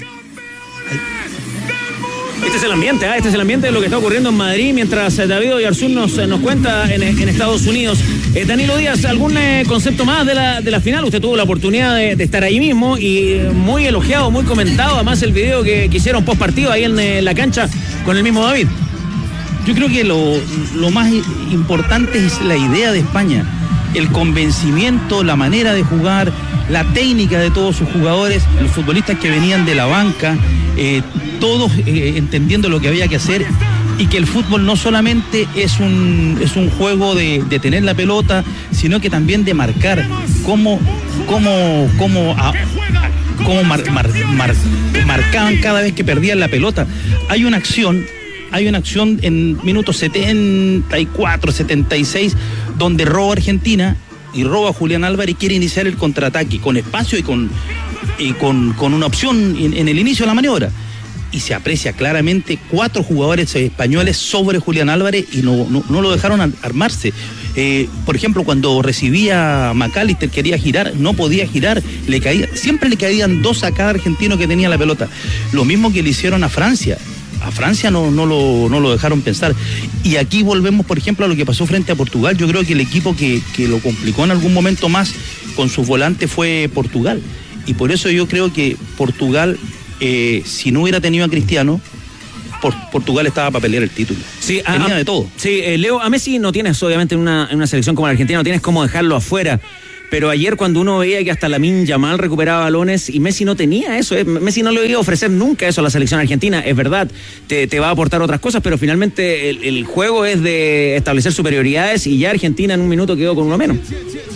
Este es el ambiente de lo que está ocurriendo en Madrid, mientras David Oyarzún nos cuenta en Estados Unidos. Danilo Díaz, ¿algún concepto más de la final? Usted tuvo la oportunidad de estar ahí mismo, y muy elogiado, muy comentado, además el video que hicieron post partido ahí en la cancha con el mismo David. Yo creo que lo más importante es la idea de España, el convencimiento, la manera de jugar, la técnica de todos sus jugadores, los futbolistas que venían de la banca, todos entendiendo lo que había que hacer, y que el fútbol no solamente es un juego de tener la pelota, sino que también de marcar, cómo marcaban cada vez que perdían la pelota. Hay una acción en minutos 74, 76, donde roba Argentina y roba Julián Álvarez y quiere iniciar el contraataque con espacio y con una opción en el inicio de la maniobra. Y se aprecia claramente 4 jugadores españoles sobre Julián Álvarez y no lo dejaron armarse. Por ejemplo, cuando recibía McAllister, quería girar, no podía girar, siempre le caían 2 a cada argentino que tenía la pelota. Lo mismo que le hicieron a Francia. A Francia no lo dejaron pensar. Y aquí volvemos, por ejemplo, a lo que pasó frente a Portugal. Yo creo que el equipo que lo complicó en algún momento más con sus volantes fue Portugal. Y por eso yo creo que Portugal, si no hubiera tenido a Cristiano, Portugal estaba para pelear el título. Sí, tenía de todo. Sí, Leo, a Messi no tienes, obviamente, en una selección como la Argentina, no tienes cómo dejarlo afuera. Pero ayer, cuando uno veía que hasta Lamine Yamal recuperaba balones, y Messi no tenía eso, Messi no le iba a ofrecer nunca eso a la selección argentina. Es verdad, te va a aportar otras cosas, pero finalmente el juego es de establecer superioridades, y ya Argentina en un minuto quedó con uno menos.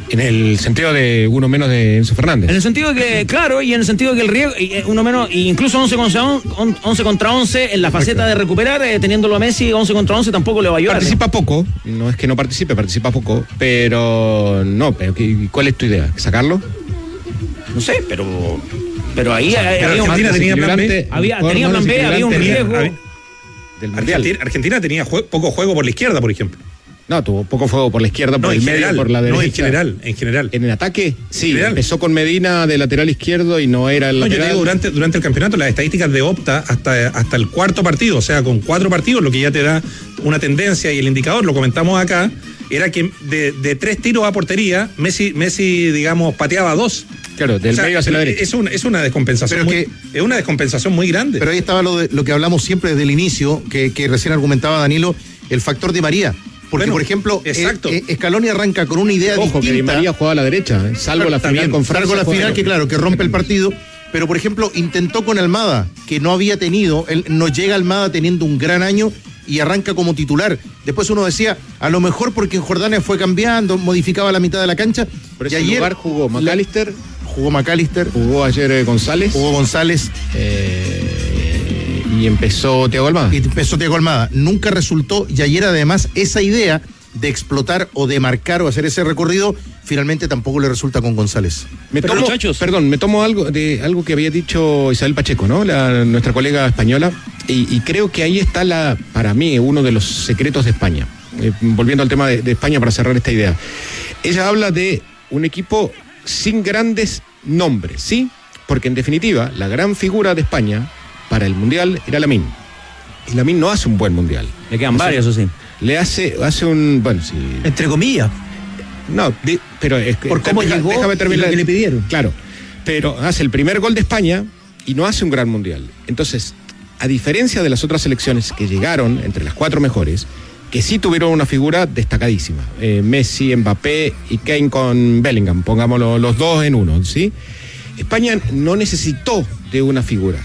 En el sentido de uno menos de Enzo Fernández. En el sentido de que, claro, y en el sentido de que el riesgo, uno menos, incluso 11 contra 11 en la faceta de recuperar, teniéndolo a Messi, 11 contra 11 tampoco le va a ayudar. Participa poco, no es que no participa poco, pero no, pero ¿cuál es tu idea? ¿Sacarlo? No sé, pero ahí había Argentina tenía plan B. Tenía plan B, había un riesgo. Argentina tenía poco juego por la izquierda, por ejemplo. No, tuvo poco fuego por la izquierda, por el medio, por la derecha. No, en general. ¿En el ataque? Sí, empezó con Medina de lateral izquierdo y no era el lateral. Yo te digo, durante el campeonato, las estadísticas de Opta hasta el cuarto partido, o sea, con 4 partidos, lo que ya te da una tendencia y el indicador, lo comentamos acá, era que de 3 tiros a portería, Messi, digamos, pateaba 2. Claro, del medio hacia la derecha. Es una descompensación es una descompensación muy grande. Pero ahí estaba lo que hablamos siempre desde el inicio, que recién argumentaba Danilo, el factor Di María. Porque, por ejemplo, Scaloni arranca con una idea distinta. Que Di María jugaba a la derecha, salvo la final con Francia. Salvo la final, que claro, que rompe el partido. Pero, por ejemplo, intentó con Almada, que no había tenido, no llega Almada teniendo un gran año y arranca como titular. Después uno decía, a lo mejor porque en Jordania fue cambiando, modificaba la mitad de la cancha. Por ese lugar jugó McAllister. Jugó ayer González. Y empezó Thiago Almada. Nunca resultó, y ayer además esa idea de explotar o de marcar o hacer ese recorrido, finalmente tampoco le resulta con González. Me tomo algo que había dicho Isabel Pacheco, ¿no? Nuestra colega española, y creo que ahí está para mí, uno de los secretos de España. Volviendo al tema de España para cerrar esta idea. Ella habla de un equipo sin grandes nombres, ¿sí? Porque en definitiva, la gran figura de España para el Mundial era Lamine. Y Lamine no hace un buen Mundial. Le quedan varios, eso sí. Le hace un... Bueno, sí. Entre comillas. No, pero es que... Por cómo llegó déjame terminar, y lo que le pidieron. Claro. Pero hace el primer gol de España y no hace un gran Mundial. Entonces, a diferencia de las otras selecciones que llegaron entre las 4 mejores, que sí tuvieron una figura destacadísima. Messi, Mbappé y Kane con Bellingham. Pongámoslo los 2 en 1, ¿sí? España no necesitó de una figura,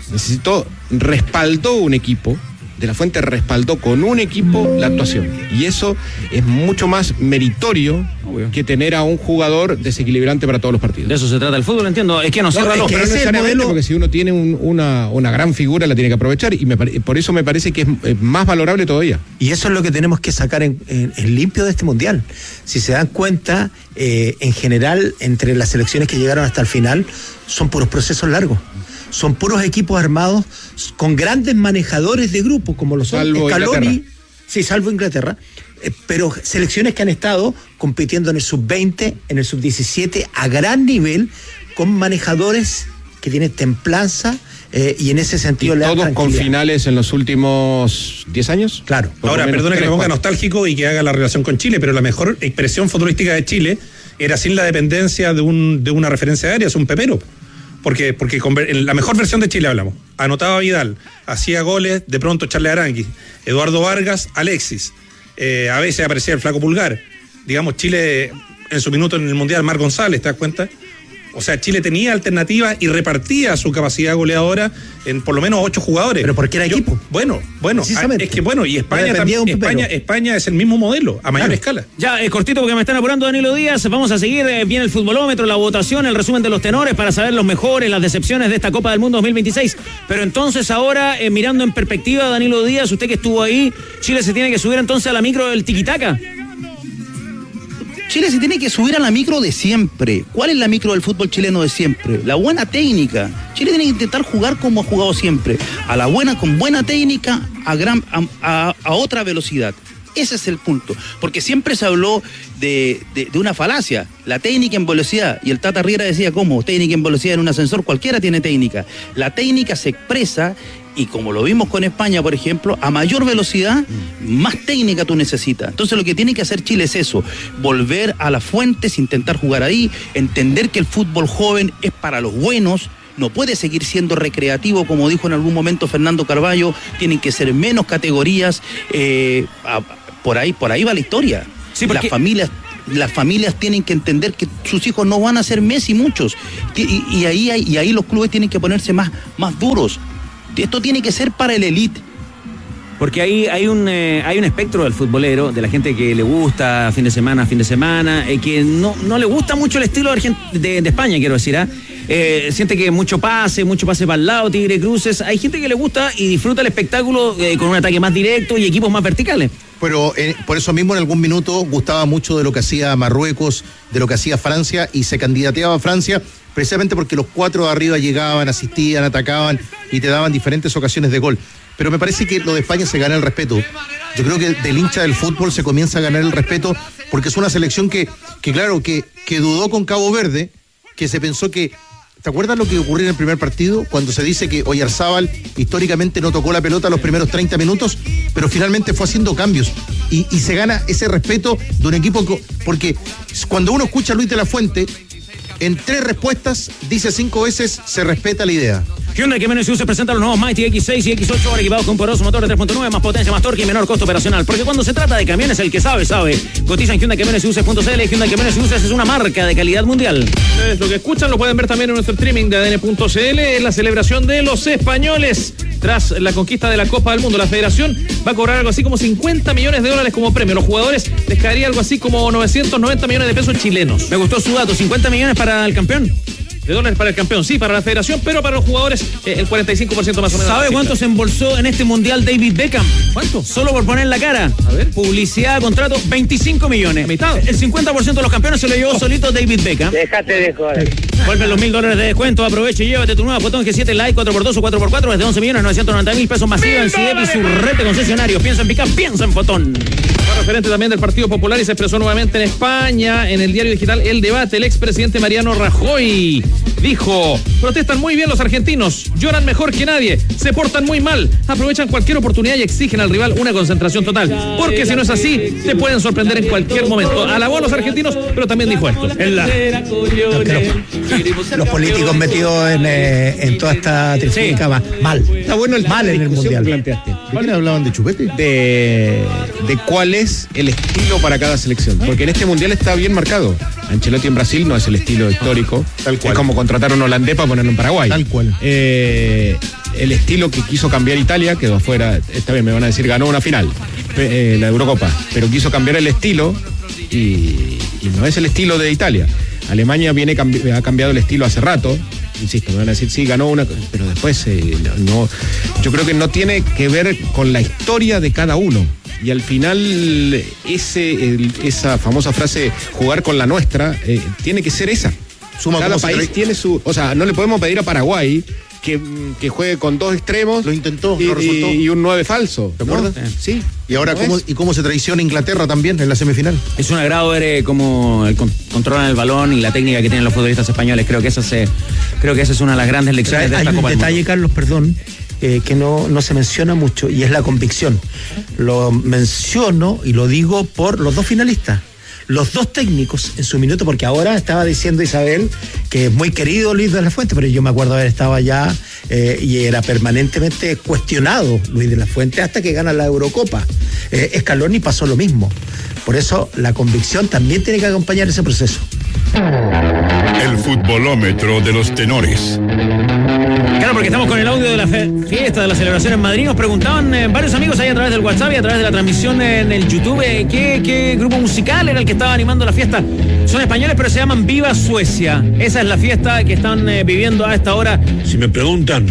respaldó un equipo, De la Fuente respaldó con un equipo la actuación, y eso es mucho más meritorio que tener a un jugador desequilibrante para todos los partidos. De eso se trata el fútbol, entiendo, es que no cierra los... Pero no necesariamente, porque si uno tiene una gran figura la tiene que aprovechar, y por eso me parece que es más valorable todavía. Y eso es lo que tenemos que sacar en limpio de este Mundial. Si se dan cuenta, en general, entre las selecciones que llegaron hasta el final, son puros procesos largos. Son puros equipos armados con grandes manejadores de grupo, como lo son Scaloni, sí, salvo Inglaterra, pero selecciones que han estado compitiendo en el sub-20, en el sub-17 a gran nivel, con manejadores que tienen templanza, y en ese sentido le dan todos tranquilidad. Con finales en los últimos 10 años. Claro. Ahora, perdona que me ponga nostálgico y que haga la relación con Chile, pero la mejor expresión futbolística de Chile era sin la dependencia de una referencia aérea, es un pepero. Porque en la mejor versión de Chile hablamos. Anotaba Vidal, hacía goles, de pronto Charles Aránguiz, Eduardo Vargas, Alexis. A veces aparecía el Flaco Pulgar. Digamos, Chile en su minuto en el Mundial, Mar González, ¿te das cuenta? O sea, Chile tenía alternativas y repartía su capacidad goleadora en por lo menos 8 jugadores. Pero porque era equipo. Bueno, es que bueno, y España también, España es el mismo modelo, a mayor escala. Ya, cortito porque me están apurando, Danilo Díaz. Vamos a seguir bien el futbolómetro, la votación, el resumen de los tenores para saber los mejores, las decepciones de esta Copa del Mundo 2026. Pero entonces ahora, mirando en perspectiva, Danilo Díaz, usted que estuvo ahí, Chile se tiene que subir entonces a la micro del tiquitaca. Chile se tiene que subir a la micro de siempre. ¿Cuál es la micro del fútbol chileno de siempre? La buena técnica. Chile tiene que intentar jugar como ha jugado siempre. A la buena, con buena técnica, a otra velocidad. Ese es el punto. Porque siempre se habló de una falacia. La técnica en velocidad. Y el Tata Riera decía, ¿cómo? Técnica en velocidad en un ascensor. Cualquiera tiene técnica. La técnica se expresa, y como lo vimos con España, por ejemplo, a mayor velocidad, más técnica tú necesitas. Entonces lo que tiene que hacer Chile es eso, volver a las fuentes, intentar jugar ahí, entender que el fútbol joven es para los buenos, no puede seguir siendo recreativo, como dijo en algún momento Fernando Carballo, tienen que ser menos categorías, por ahí va la historia. Sí, porque... Las familias tienen que entender que sus hijos no van a ser Messi, muchos, y ahí los clubes tienen que ponerse más duros. Esto tiene que ser para el elite. porque ahí hay un espectro del futbolero, de la gente que le gusta fin de semana, que no le gusta mucho el estilo de España, quiero decir, siente que mucho pase para el lado, tigre cruces. Hay gente que le gusta y disfruta el espectáculo con un ataque más directo y equipos más verticales. Pero por eso mismo en algún minuto gustaba mucho de lo que hacía Marruecos, de lo que hacía Francia, y se candidateaba a Francia precisamente porque los 4 de arriba llegaban, asistían, atacaban y te daban diferentes ocasiones de gol. Pero me parece que lo de España se gana el respeto. Yo creo que del hincha del fútbol se comienza a ganar el respeto porque es una selección que dudó con Cabo Verde, que se pensó que... ¿Te acuerdas lo que ocurrió en el primer partido? Cuando se dice que Oyarzábal históricamente no tocó la pelota los primeros 30 minutos, pero finalmente fue haciendo cambios. Y se gana ese respeto de un equipo, porque cuando uno escucha a Luis de la Fuente, en 3 respuestas dice 5 veces se respeta la idea. Hyundai Camiones y Buses presenta los nuevos Mighty X6 y X8, ahora equipados con un poderoso motor de 3.9, más potencia, más torque y menor costo operacional. Porque cuando se trata de camiones, el que sabe. Cotiza en Hyundai Camiones y Buses.cl. Hyundai Camiones y Buses es una marca de calidad mundial. Ustedes lo que escuchan lo pueden ver también en nuestro streaming de ADN.cl. Es la celebración de los españoles. Tras la conquista de la Copa del Mundo, la federación va a cobrar algo así como 50 millones de dólares como premio. Los jugadores les caería algo así como 990 millones de pesos chilenos. Me gustó su dato, 50 millones para el campeón. De dólares para el campeón, sí, para la federación, pero para los jugadores el 45% más o menos. ¿Sabe cuánto se embolsó en este mundial David Beckham? ¿Cuánto? Solo por poner la cara. A ver. Publicidad, contrato, 25 millones. Mitad. El 50% de los campeones se lo llevó solito David Beckham. Déjate de joder. Vuelven los $1.000 de descuento. Aprovecha y llévate tu nueva Fotón G7 Lite 4x2 o 4x4 desde 11.990.000 pesos masiva en CIDEP y su red de concesionarios. Piensa en picar, piensa en Fotón. Referente también del Partido Popular y se expresó nuevamente en España, en el diario digital El Debate. El expresidente Mariano Rajoy dijo: protestan muy bien los argentinos, lloran mejor que nadie, se portan muy mal, aprovechan cualquier oportunidad y exigen al rival una concentración total, porque si no es así, te pueden sorprender en cualquier momento. Alabó a los argentinos, pero también dijo esto. Los políticos metidos en toda esta trifulca, mal. Está bueno el mal en el mundial. Planteaste. ¿De qué hablaban? ¿De chupete? De cuál es el estilo para cada selección, porque en este mundial está bien marcado. Ancelotti en Brasil no es el estilo histórico, tal cual. Es como contratar a un holandés para ponerlo en Paraguay. Tal cual. El estilo que quiso cambiar Italia, quedó afuera, esta vez me van a decir ganó una final, la Eurocopa, pero quiso cambiar el estilo y no es el estilo de Italia. Alemania ha cambiado el estilo hace rato. Insisto, me van a decir, sí, ganó una, pero después no. Yo creo que no tiene que ver con la historia de cada uno. Y al final, esa famosa frase, jugar con la nuestra, tiene que ser esa. Cada país tiene su... O sea, no le podemos pedir a Paraguay que juegue con 2 extremos. Lo intentó, no resultó. Y un 9 falso. ¿Te acuerdas? Sí. Y ahora, ¿cómo se traiciona Inglaterra también en la semifinal? Es un agrado ver cómo controlan el balón y la técnica que tienen los futbolistas españoles. Creo que esa es una de las grandes lecciones de esta Copa del Mundo. Hay un detalle, Carlos, perdón, que no se menciona mucho, y es la convicción. Lo menciono y lo digo por los 2 finalistas. Los 2 técnicos en su minuto, porque ahora estaba diciendo Isabel que es muy querido Luis de la Fuente, pero yo me acuerdo haber estado allá y era permanentemente cuestionado Luis de la Fuente hasta que gana la Eurocopa. Scaloni pasó lo mismo. Por eso la convicción también tiene que acompañar ese proceso. El futbolómetro de los tenores. Claro, porque estamos con el audio de la fiesta de la celebración en Madrid. Nos preguntaban varios amigos ahí a través del WhatsApp y a través de la transmisión en el YouTube qué grupo musical era el que estaba animando la fiesta. Son españoles, pero se llaman Viva Suecia. Esa es la fiesta que están viviendo a esta hora. Si me preguntan.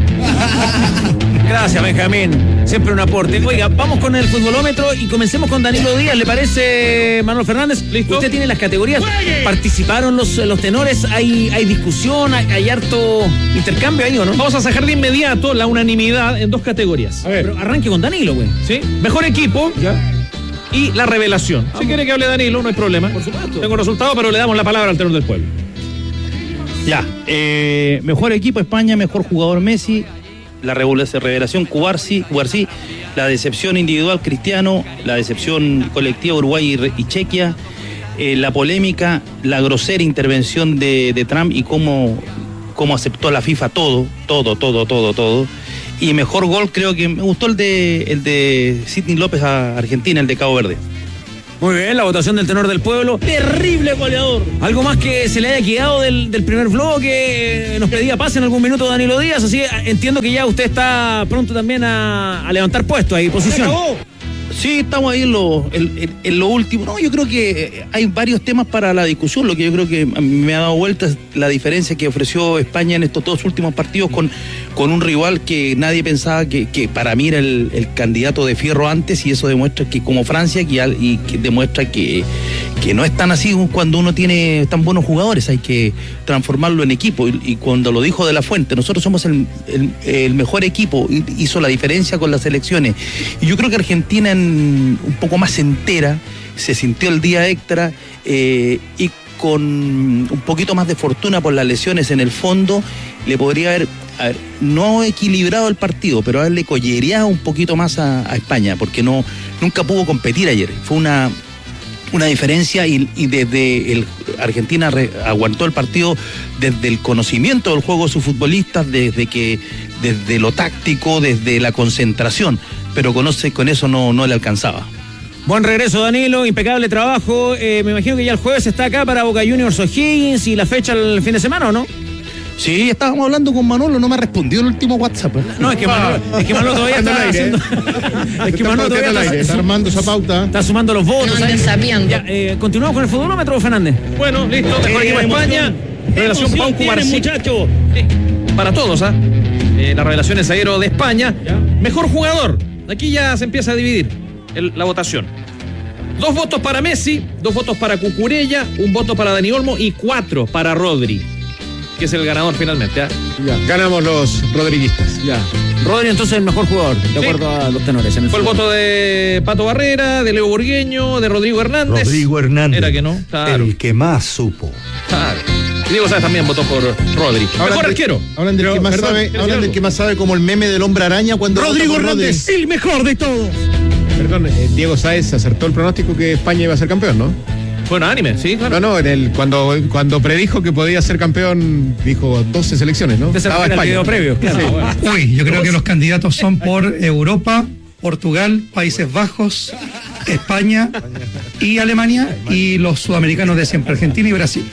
Gracias, Benjamín. Siempre un aporte. Oiga, vamos con el futbolómetro y comencemos con Danilo Díaz. ¿Le parece, Manuel Fernández? ¿Listo? Usted tiene las categorías. ¿Participaron los tenores? ¿Hay discusión? ¿Hay harto intercambio ahí o no? Vamos a sacar de inmediato la unanimidad en 2 categorías. A ver. Pero arranque con Danilo, güey. ¿Sí? Mejor equipo. Ya. Y la revelación. Si quiere que hable Danilo, no hay problema. Por supuesto. Tengo resultado, pero le damos la palabra al tenor del pueblo. Ya. Mejor equipo España, mejor jugador Messi. La revelación Cubarsí, la decepción individual Cristiano, la decepción colectiva Uruguay y Chequia, la polémica, la grosera intervención de Trump y cómo aceptó la FIFA todo. Y mejor gol creo que me gustó el de Sidney López a Argentina, el de Cabo Verde. Muy bien, la votación del tenor del pueblo. Terrible goleador. Algo más que se le haya quedado del primer bloque. Nos pedía pase en algún minuto Danilo Díaz, así entiendo que ya usted está pronto también a levantar puestos ahí, posición. Se acabó. Sí, estamos ahí en lo último. No, yo creo que hay varios temas para la discusión. Lo que yo creo que me ha dado vuelta es la diferencia que ofreció España en estos dos últimos partidos con un rival que nadie pensaba que para mí era el candidato de fierro antes, y eso demuestra que como Francia y que demuestra que no es tan así cuando uno tiene tan buenos jugadores, hay que transformarlo en equipo. Y cuando lo dijo De La Fuente, nosotros somos el mejor equipo, hizo la diferencia con las selecciones. Y yo creo que Argentina un poco más entera, se sintió el día extra y con un poquito más de fortuna por las lesiones en el fondo, le podría haber no equilibrado el partido, pero haberle collereado un poquito más a España, porque nunca pudo competir ayer. Fue una diferencia y desde Argentina aguantó el partido desde el conocimiento del juego de sus futbolistas, desde lo táctico, desde la concentración, pero con eso no le alcanzaba. Buen regreso, Danilo, impecable trabajo. Me imagino que ya el jueves está acá para Boca Juniors O'Higgins, y la fecha el fin de semana, ¿o no? Sí, estábamos hablando con Manolo, no me respondió el último WhatsApp. No, es que Manolo todavía está haciendo... Es que Manolo todavía está armando esa pauta. Está sumando los votos. Continuamos con el futbolómetro, Fernández. Bueno, listo, mejor equipo de España. Revelación Pau Cubarsí. Muchacho. Para todos, la revelación es zaguero de España. Mejor jugador. Aquí ya se empieza a dividir la votación. 2 votos para Messi, 2 votos para Cucurella, 1 voto para Dani Olmo y 4 para Rodri, que es el ganador finalmente. Ya, ganamos los rodriguistas. Ya. Rodri entonces el mejor jugador, de acuerdo a los tenores. Fue el voto de Pato Barrera, de Leo Burgueño, de Rodrigo Hernández. Era que no, claro. El que más supo. Claro. Y Diego Sáez también votó por Rodri. Mejor arquero. Hablan del que más sabe, como el meme del hombre araña cuando Rodrigo Hernández, el mejor de todos. Perdón, Diego Sáez acertó el pronóstico que España iba a ser campeón, ¿no? Bueno, anime, sí, claro. No, cuando predijo que podía ser campeón, dijo 12 selecciones, ¿no? Estaba España. El video previo, claro. Sí. Bueno. Uy, yo creo que los candidatos son por Europa, Portugal, Países Bajos, España y Alemania, y los sudamericanos de siempre, Argentina y Brasil.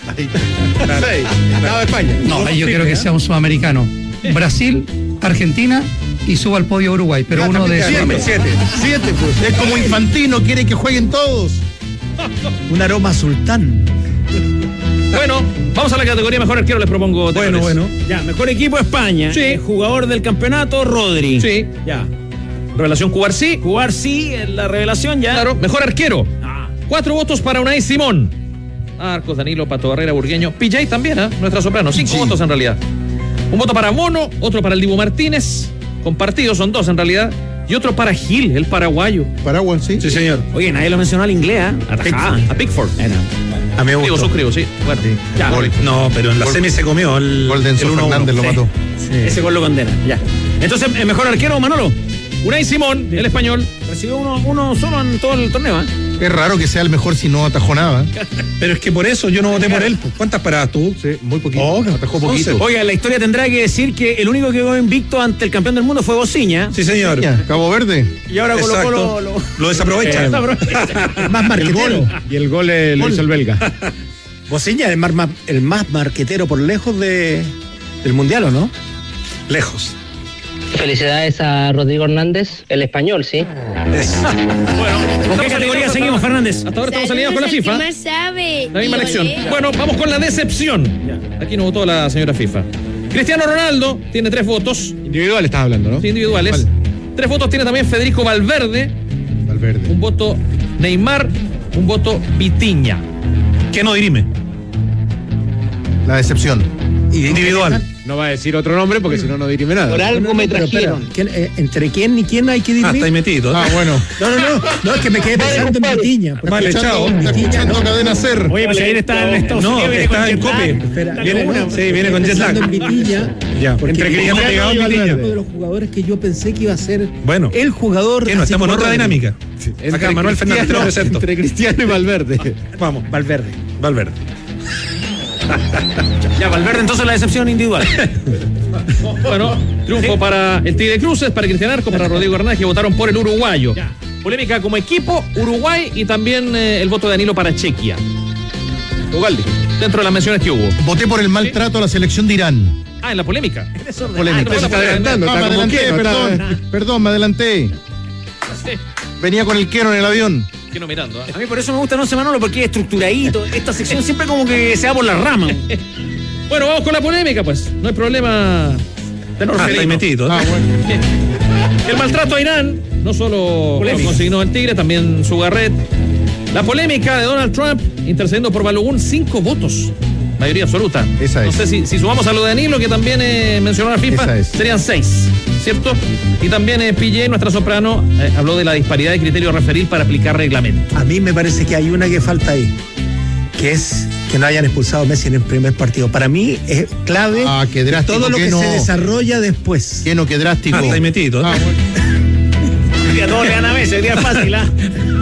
Estaba España. No, yo quiero que sea un sudamericano. Brasil, Argentina y suba al podio Uruguay, pero uno de... 7, pues. Es como Infantino, quiere que jueguen todos. Un aroma sultán. Bueno, vamos a la categoría mejor arquero, les propongo. Bueno. Ya, mejor equipo España. Sí. Jugador del campeonato, Rodri. Sí. Ya. Revelación Cubarsí. Cubarsí, la revelación ya. Claro. Mejor arquero. 4 votos para Unai Simón. Arcos, Danilo, Pato Barrera, Burgueño. PJ también, nuestra soprano. 5 votos en realidad. 1 voto para Bono, otro para el Dibu Martínez. Compartidos, son 2 en realidad. Y otro para Gil, el paraguayo. Paraguay, sí. Sí, señor. Oye, nadie lo mencionó al inglés, A Pickford. A mí me gustó. Suscribo, sí. Bueno, ya. No, pero en la semi se comió el gol de Enzo Fernández, lo mató. Sí. Ese gol lo condena, ya. Entonces, mejor arquero, Manolo. Unai Simón, el español. Recibió uno solo en todo el torneo, Es raro que sea el mejor si no atajó nada. Pero es que por eso yo no voté por él. ¿Cuántas paradas tú? Sí, muy poquito. Atajó poquito. Oiga, la historia tendrá que decir que el único que quedó invicto ante el campeón del mundo fue Bociña. Sí, señor. Cabo Verde. Y ahora Colo lo desaprovecha. Más marquetero. Y el gol lo hizo el belga. Bociña es el más marquetero por lejos del Mundial, ¿o no? Lejos. Felicidades a Rodrigo Hernández, el español, sí. Bueno, ¿con qué categoría seguimos, Fernández? Hasta ahora estamos alineados con la FIFA. Más sabe. La misma elección. Bueno, vamos con la decepción. Aquí no votó la señora FIFA. Cristiano Ronaldo tiene 3 votos. Individuales estás hablando, ¿no? Sí, individuales. ¿Cuál? 3 votos tiene también Federico Valverde. 1 voto Neymar. 1 voto Vitinha. ¿Qué no dirime? La decepción. Individual. No va a decir otro nombre porque si no dirime nada. Por algo me trajeron. ¿Entre quién y quién hay que dirimir? Está ahí metido. Bueno. No, es que me quedé pensando en Vitinha. Vale, chao. Está escuchando Cadena Ser. Oye, pues ayer estaba en Estados Unidos. No, está en Cope. Viene con jet lag. Pensando en Vitinha. Ya, entre Cristiano Ronaldo y Vitinha. Uno de los jugadores que yo pensé que iba a ser el jugador. Que no, estamos en otra dinámica. Acá Manuel Fernández te lo presento. Entre Cristiano y Valverde. Vamos, Valverde. Ya, Valverde entonces la decepción individual. Bueno, triunfo para el Tigre Cruces, para Cristian Arcos, para Rodrigo Hernández, que votaron por el uruguayo. Polémica como equipo, Uruguay y también el voto de Danilo para Chequia. Ugaldi, dentro de las menciones que hubo. Voté por el maltrato a la selección de Irán. En la polémica. Polémica. Se está adelantando. Me adelanté, perdón, me adelanté. Venía con el Quero en el avión. Quero mirando. A mí por eso me gusta No sé Manolo, porque es estructuradito. Esta sección siempre como que se va por las ramas. Bueno, vamos con la polémica, pues. No hay problema. Está ahí metido. Bueno. El maltrato a Irán, no solo lo consignó el Tigre, también Sugarret. La polémica de Donald Trump intercediendo por Balogun, 5 votos. Mayoría absoluta. Esa es. No sé si sumamos a lo de Danilo, que también mencionó la FIFA, serían 6, ¿cierto? Y también PJ, nuestra soprano, habló de la disparidad de criterio referil para aplicar reglamento. A mí me parece que hay una que falta ahí, que es que no hayan expulsado a Messi en el primer partido. Para mí es clave qué drástico, todo lo que se desarrolla después. Qué drástico. Está ahí metido. Hoy día todos le dan a Messi, hoy día es fácil, ¿ah?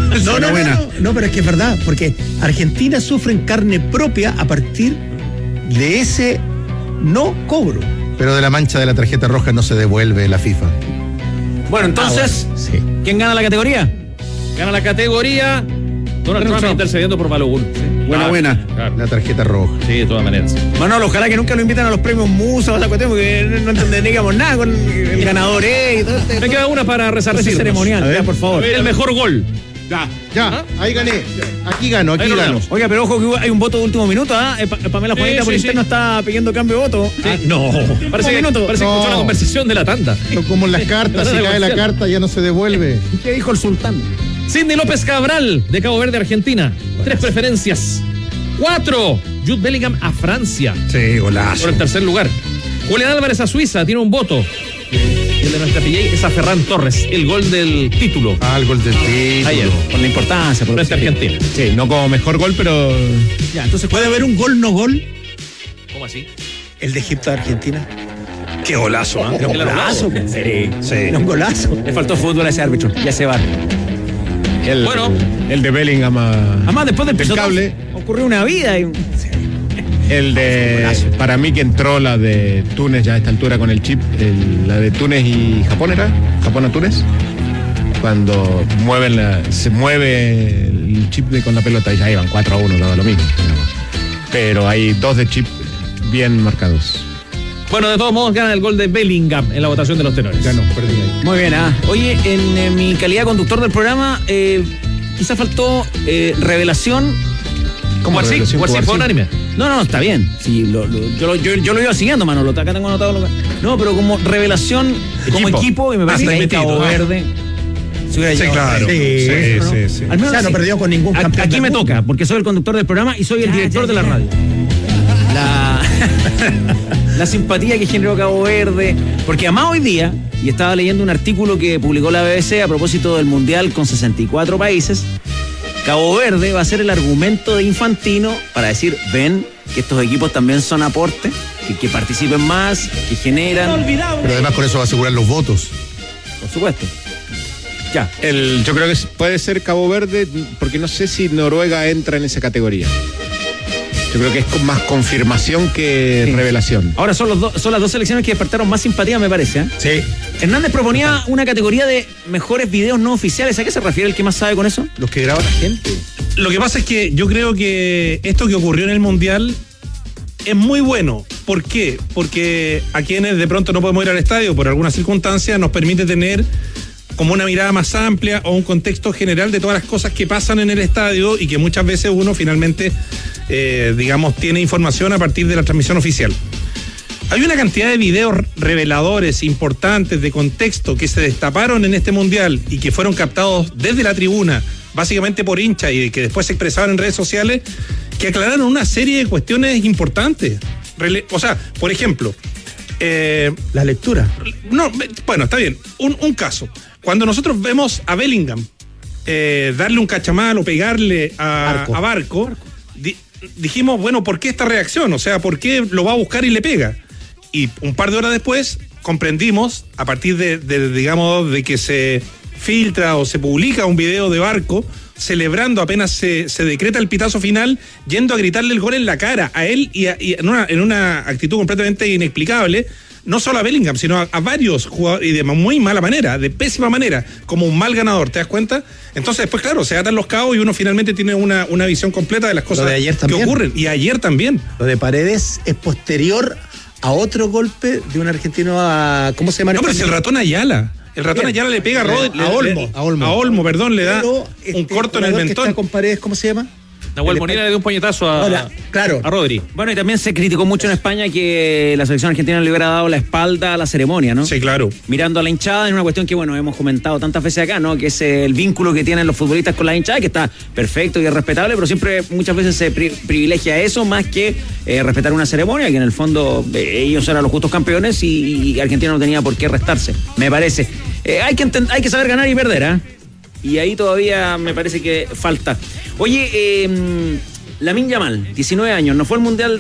No, pero es que es verdad, porque Argentina sufre en carne propia a partir de ese no cobro. Pero de la mancha de la tarjeta roja no se devuelve la FIFA. Bueno, entonces, sí. ¿Quién gana la categoría? Gana la categoría Donald Trump intercediendo por Balogun. Buena. Claro. La tarjeta roja. Sí, de todas maneras. Manolo, ojalá que nunca lo inviten a los premios Musa o esa cuestión, porque no entendemos nada con el ganador y todo este. Me queda una para resarcir ceremonial, ya, por favor. El mejor gol. Ya, ahí gané. Aquí gano. Oiga, pero ojo que hay un voto de último minuto, ¿ah? Pamela Juanita por interno está pidiendo cambio de voto. No. Parece que escuchó la conversación de la tanda. Como en las cartas, si cae la carta ya no se devuelve. ¿Qué dijo el sultán? Sidney López Cabral, de Cabo Verde, Argentina. 3 preferencias. 4. Jude Bellingham a Francia. Sí, golazo. Por el tercer lugar. Julián Álvarez a Suiza, tiene un voto. El de nuestra PJ es a Ferran Torres, el gol del título. El gol del título. Ayer. Con la importancia. Por esta Argentina. Sí, no como mejor gol, pero... Ya, entonces ¿puede haber un gol no gol? ¿Cómo así? El de Egipto a Argentina. Qué golazo, ¿eh? Un golazo. Sí. Un golazo. Le faltó fútbol a ese árbitro. Ya se va. El de Bellingham además, después del cable ocurrió una vida. El de, para mí que entró la de Túnez ya a esta altura con el chip, la de Túnez y Japón era, Japón a Túnez, cuando se mueve el chip con la pelota y ya iban 4-1, daba lo mismo. Pero hay 2 de chip bien marcados. Bueno, de todos modos gana el gol de Bellingham en la votación de los tenores. Ganó, perdí ahí. Muy bien, Oye, en mi calidad de conductor del programa, quizás faltó revelación. ¿Cómo así? ¿Fue unánime? No, está bien. Sí, yo lo iba siguiendo, Manolo. Acá tengo anotado No, pero como revelación como equipo, y me parece que Cabo Verde. Sí, claro. Sí. Al menos no perdió con ningún campeón. Aquí me toca, porque soy el conductor del programa y soy el director de la radio. La simpatía que generó Cabo Verde, porque además hoy día, y estaba leyendo un artículo que publicó la BBC a propósito del Mundial con 64 países, Cabo Verde va a ser el argumento de Infantino para decir, ven que estos equipos también son aporte, que participen más, que generan. Pero además con eso va a asegurar los votos. Por supuesto. Ya. Yo creo que puede ser Cabo Verde, porque no sé si Noruega entra en esa categoría. Yo creo que es más confirmación que revelación. Ahora son las 2 selecciones que despertaron más simpatía, me parece. Sí. Hernández proponía una categoría de mejores videos no oficiales. ¿A qué se refiere el que más sabe con eso? Los que graba la gente. Lo que pasa es que yo creo que esto que ocurrió en el Mundial es muy bueno. ¿Por qué? Porque a quienes de pronto no podemos ir al estadio por alguna circunstancia nos permite tener como una mirada más amplia o un contexto general de todas las cosas que pasan en el estadio y que muchas veces uno finalmente, tiene información a partir de la transmisión oficial. Hay una cantidad de videos reveladores, importantes, de contexto, que se destaparon en este Mundial y que fueron captados desde la tribuna, básicamente por hinchas, y que después se expresaban en redes sociales, que aclararon una serie de cuestiones importantes. Por ejemplo... la lectura. No, bueno, está bien. Un caso. Cuando nosotros vemos a Bellingham darle un cachamal o pegarle a Barco, dijimos, bueno, ¿por qué esta reacción? O sea, ¿por qué lo va a buscar y le pega? Y un par de horas después comprendimos, a partir de que se filtra o se publica un video de Barco celebrando apenas se decreta el pitazo final, yendo a gritarle el gol en la cara a él y en una actitud completamente inexplicable, no solo a Bellingham, sino a varios jugadores, y de muy mala manera, de pésima manera, como un mal ganador, ¿te das cuenta? Entonces después, claro, se atan los cabos y uno finalmente tiene una visión completa de las cosas que ocurren. Y ayer también. Lo de Paredes es posterior a otro golpe de un argentino a... ¿Cómo se llama? No, pero es el ratón Ayala. El ratón Ayala le pega a Olmo, perdón, le da un corto en el mentón. Que está con Paredes, ¿cómo se llama? Nahuel Molina le dio un puñetazo a Rodri. Bueno, y también se criticó mucho en España que la selección argentina le hubiera dado la espalda a la ceremonia, ¿no? Sí, claro. Mirando a la hinchada en una cuestión que, bueno, hemos comentado tantas veces acá, ¿no? Que es el vínculo que tienen los futbolistas con la hinchada, que está perfecto y es respetable, pero siempre muchas veces se privilegia eso más que respetar una ceremonia, que en el fondo ellos eran los justos campeones y Argentina no tenía por qué restarse, me parece. Hay que saber ganar y perder, ¿eh? Y ahí todavía me parece que falta. Oye, Lamine Yamal, 19 años, no fue al Mundial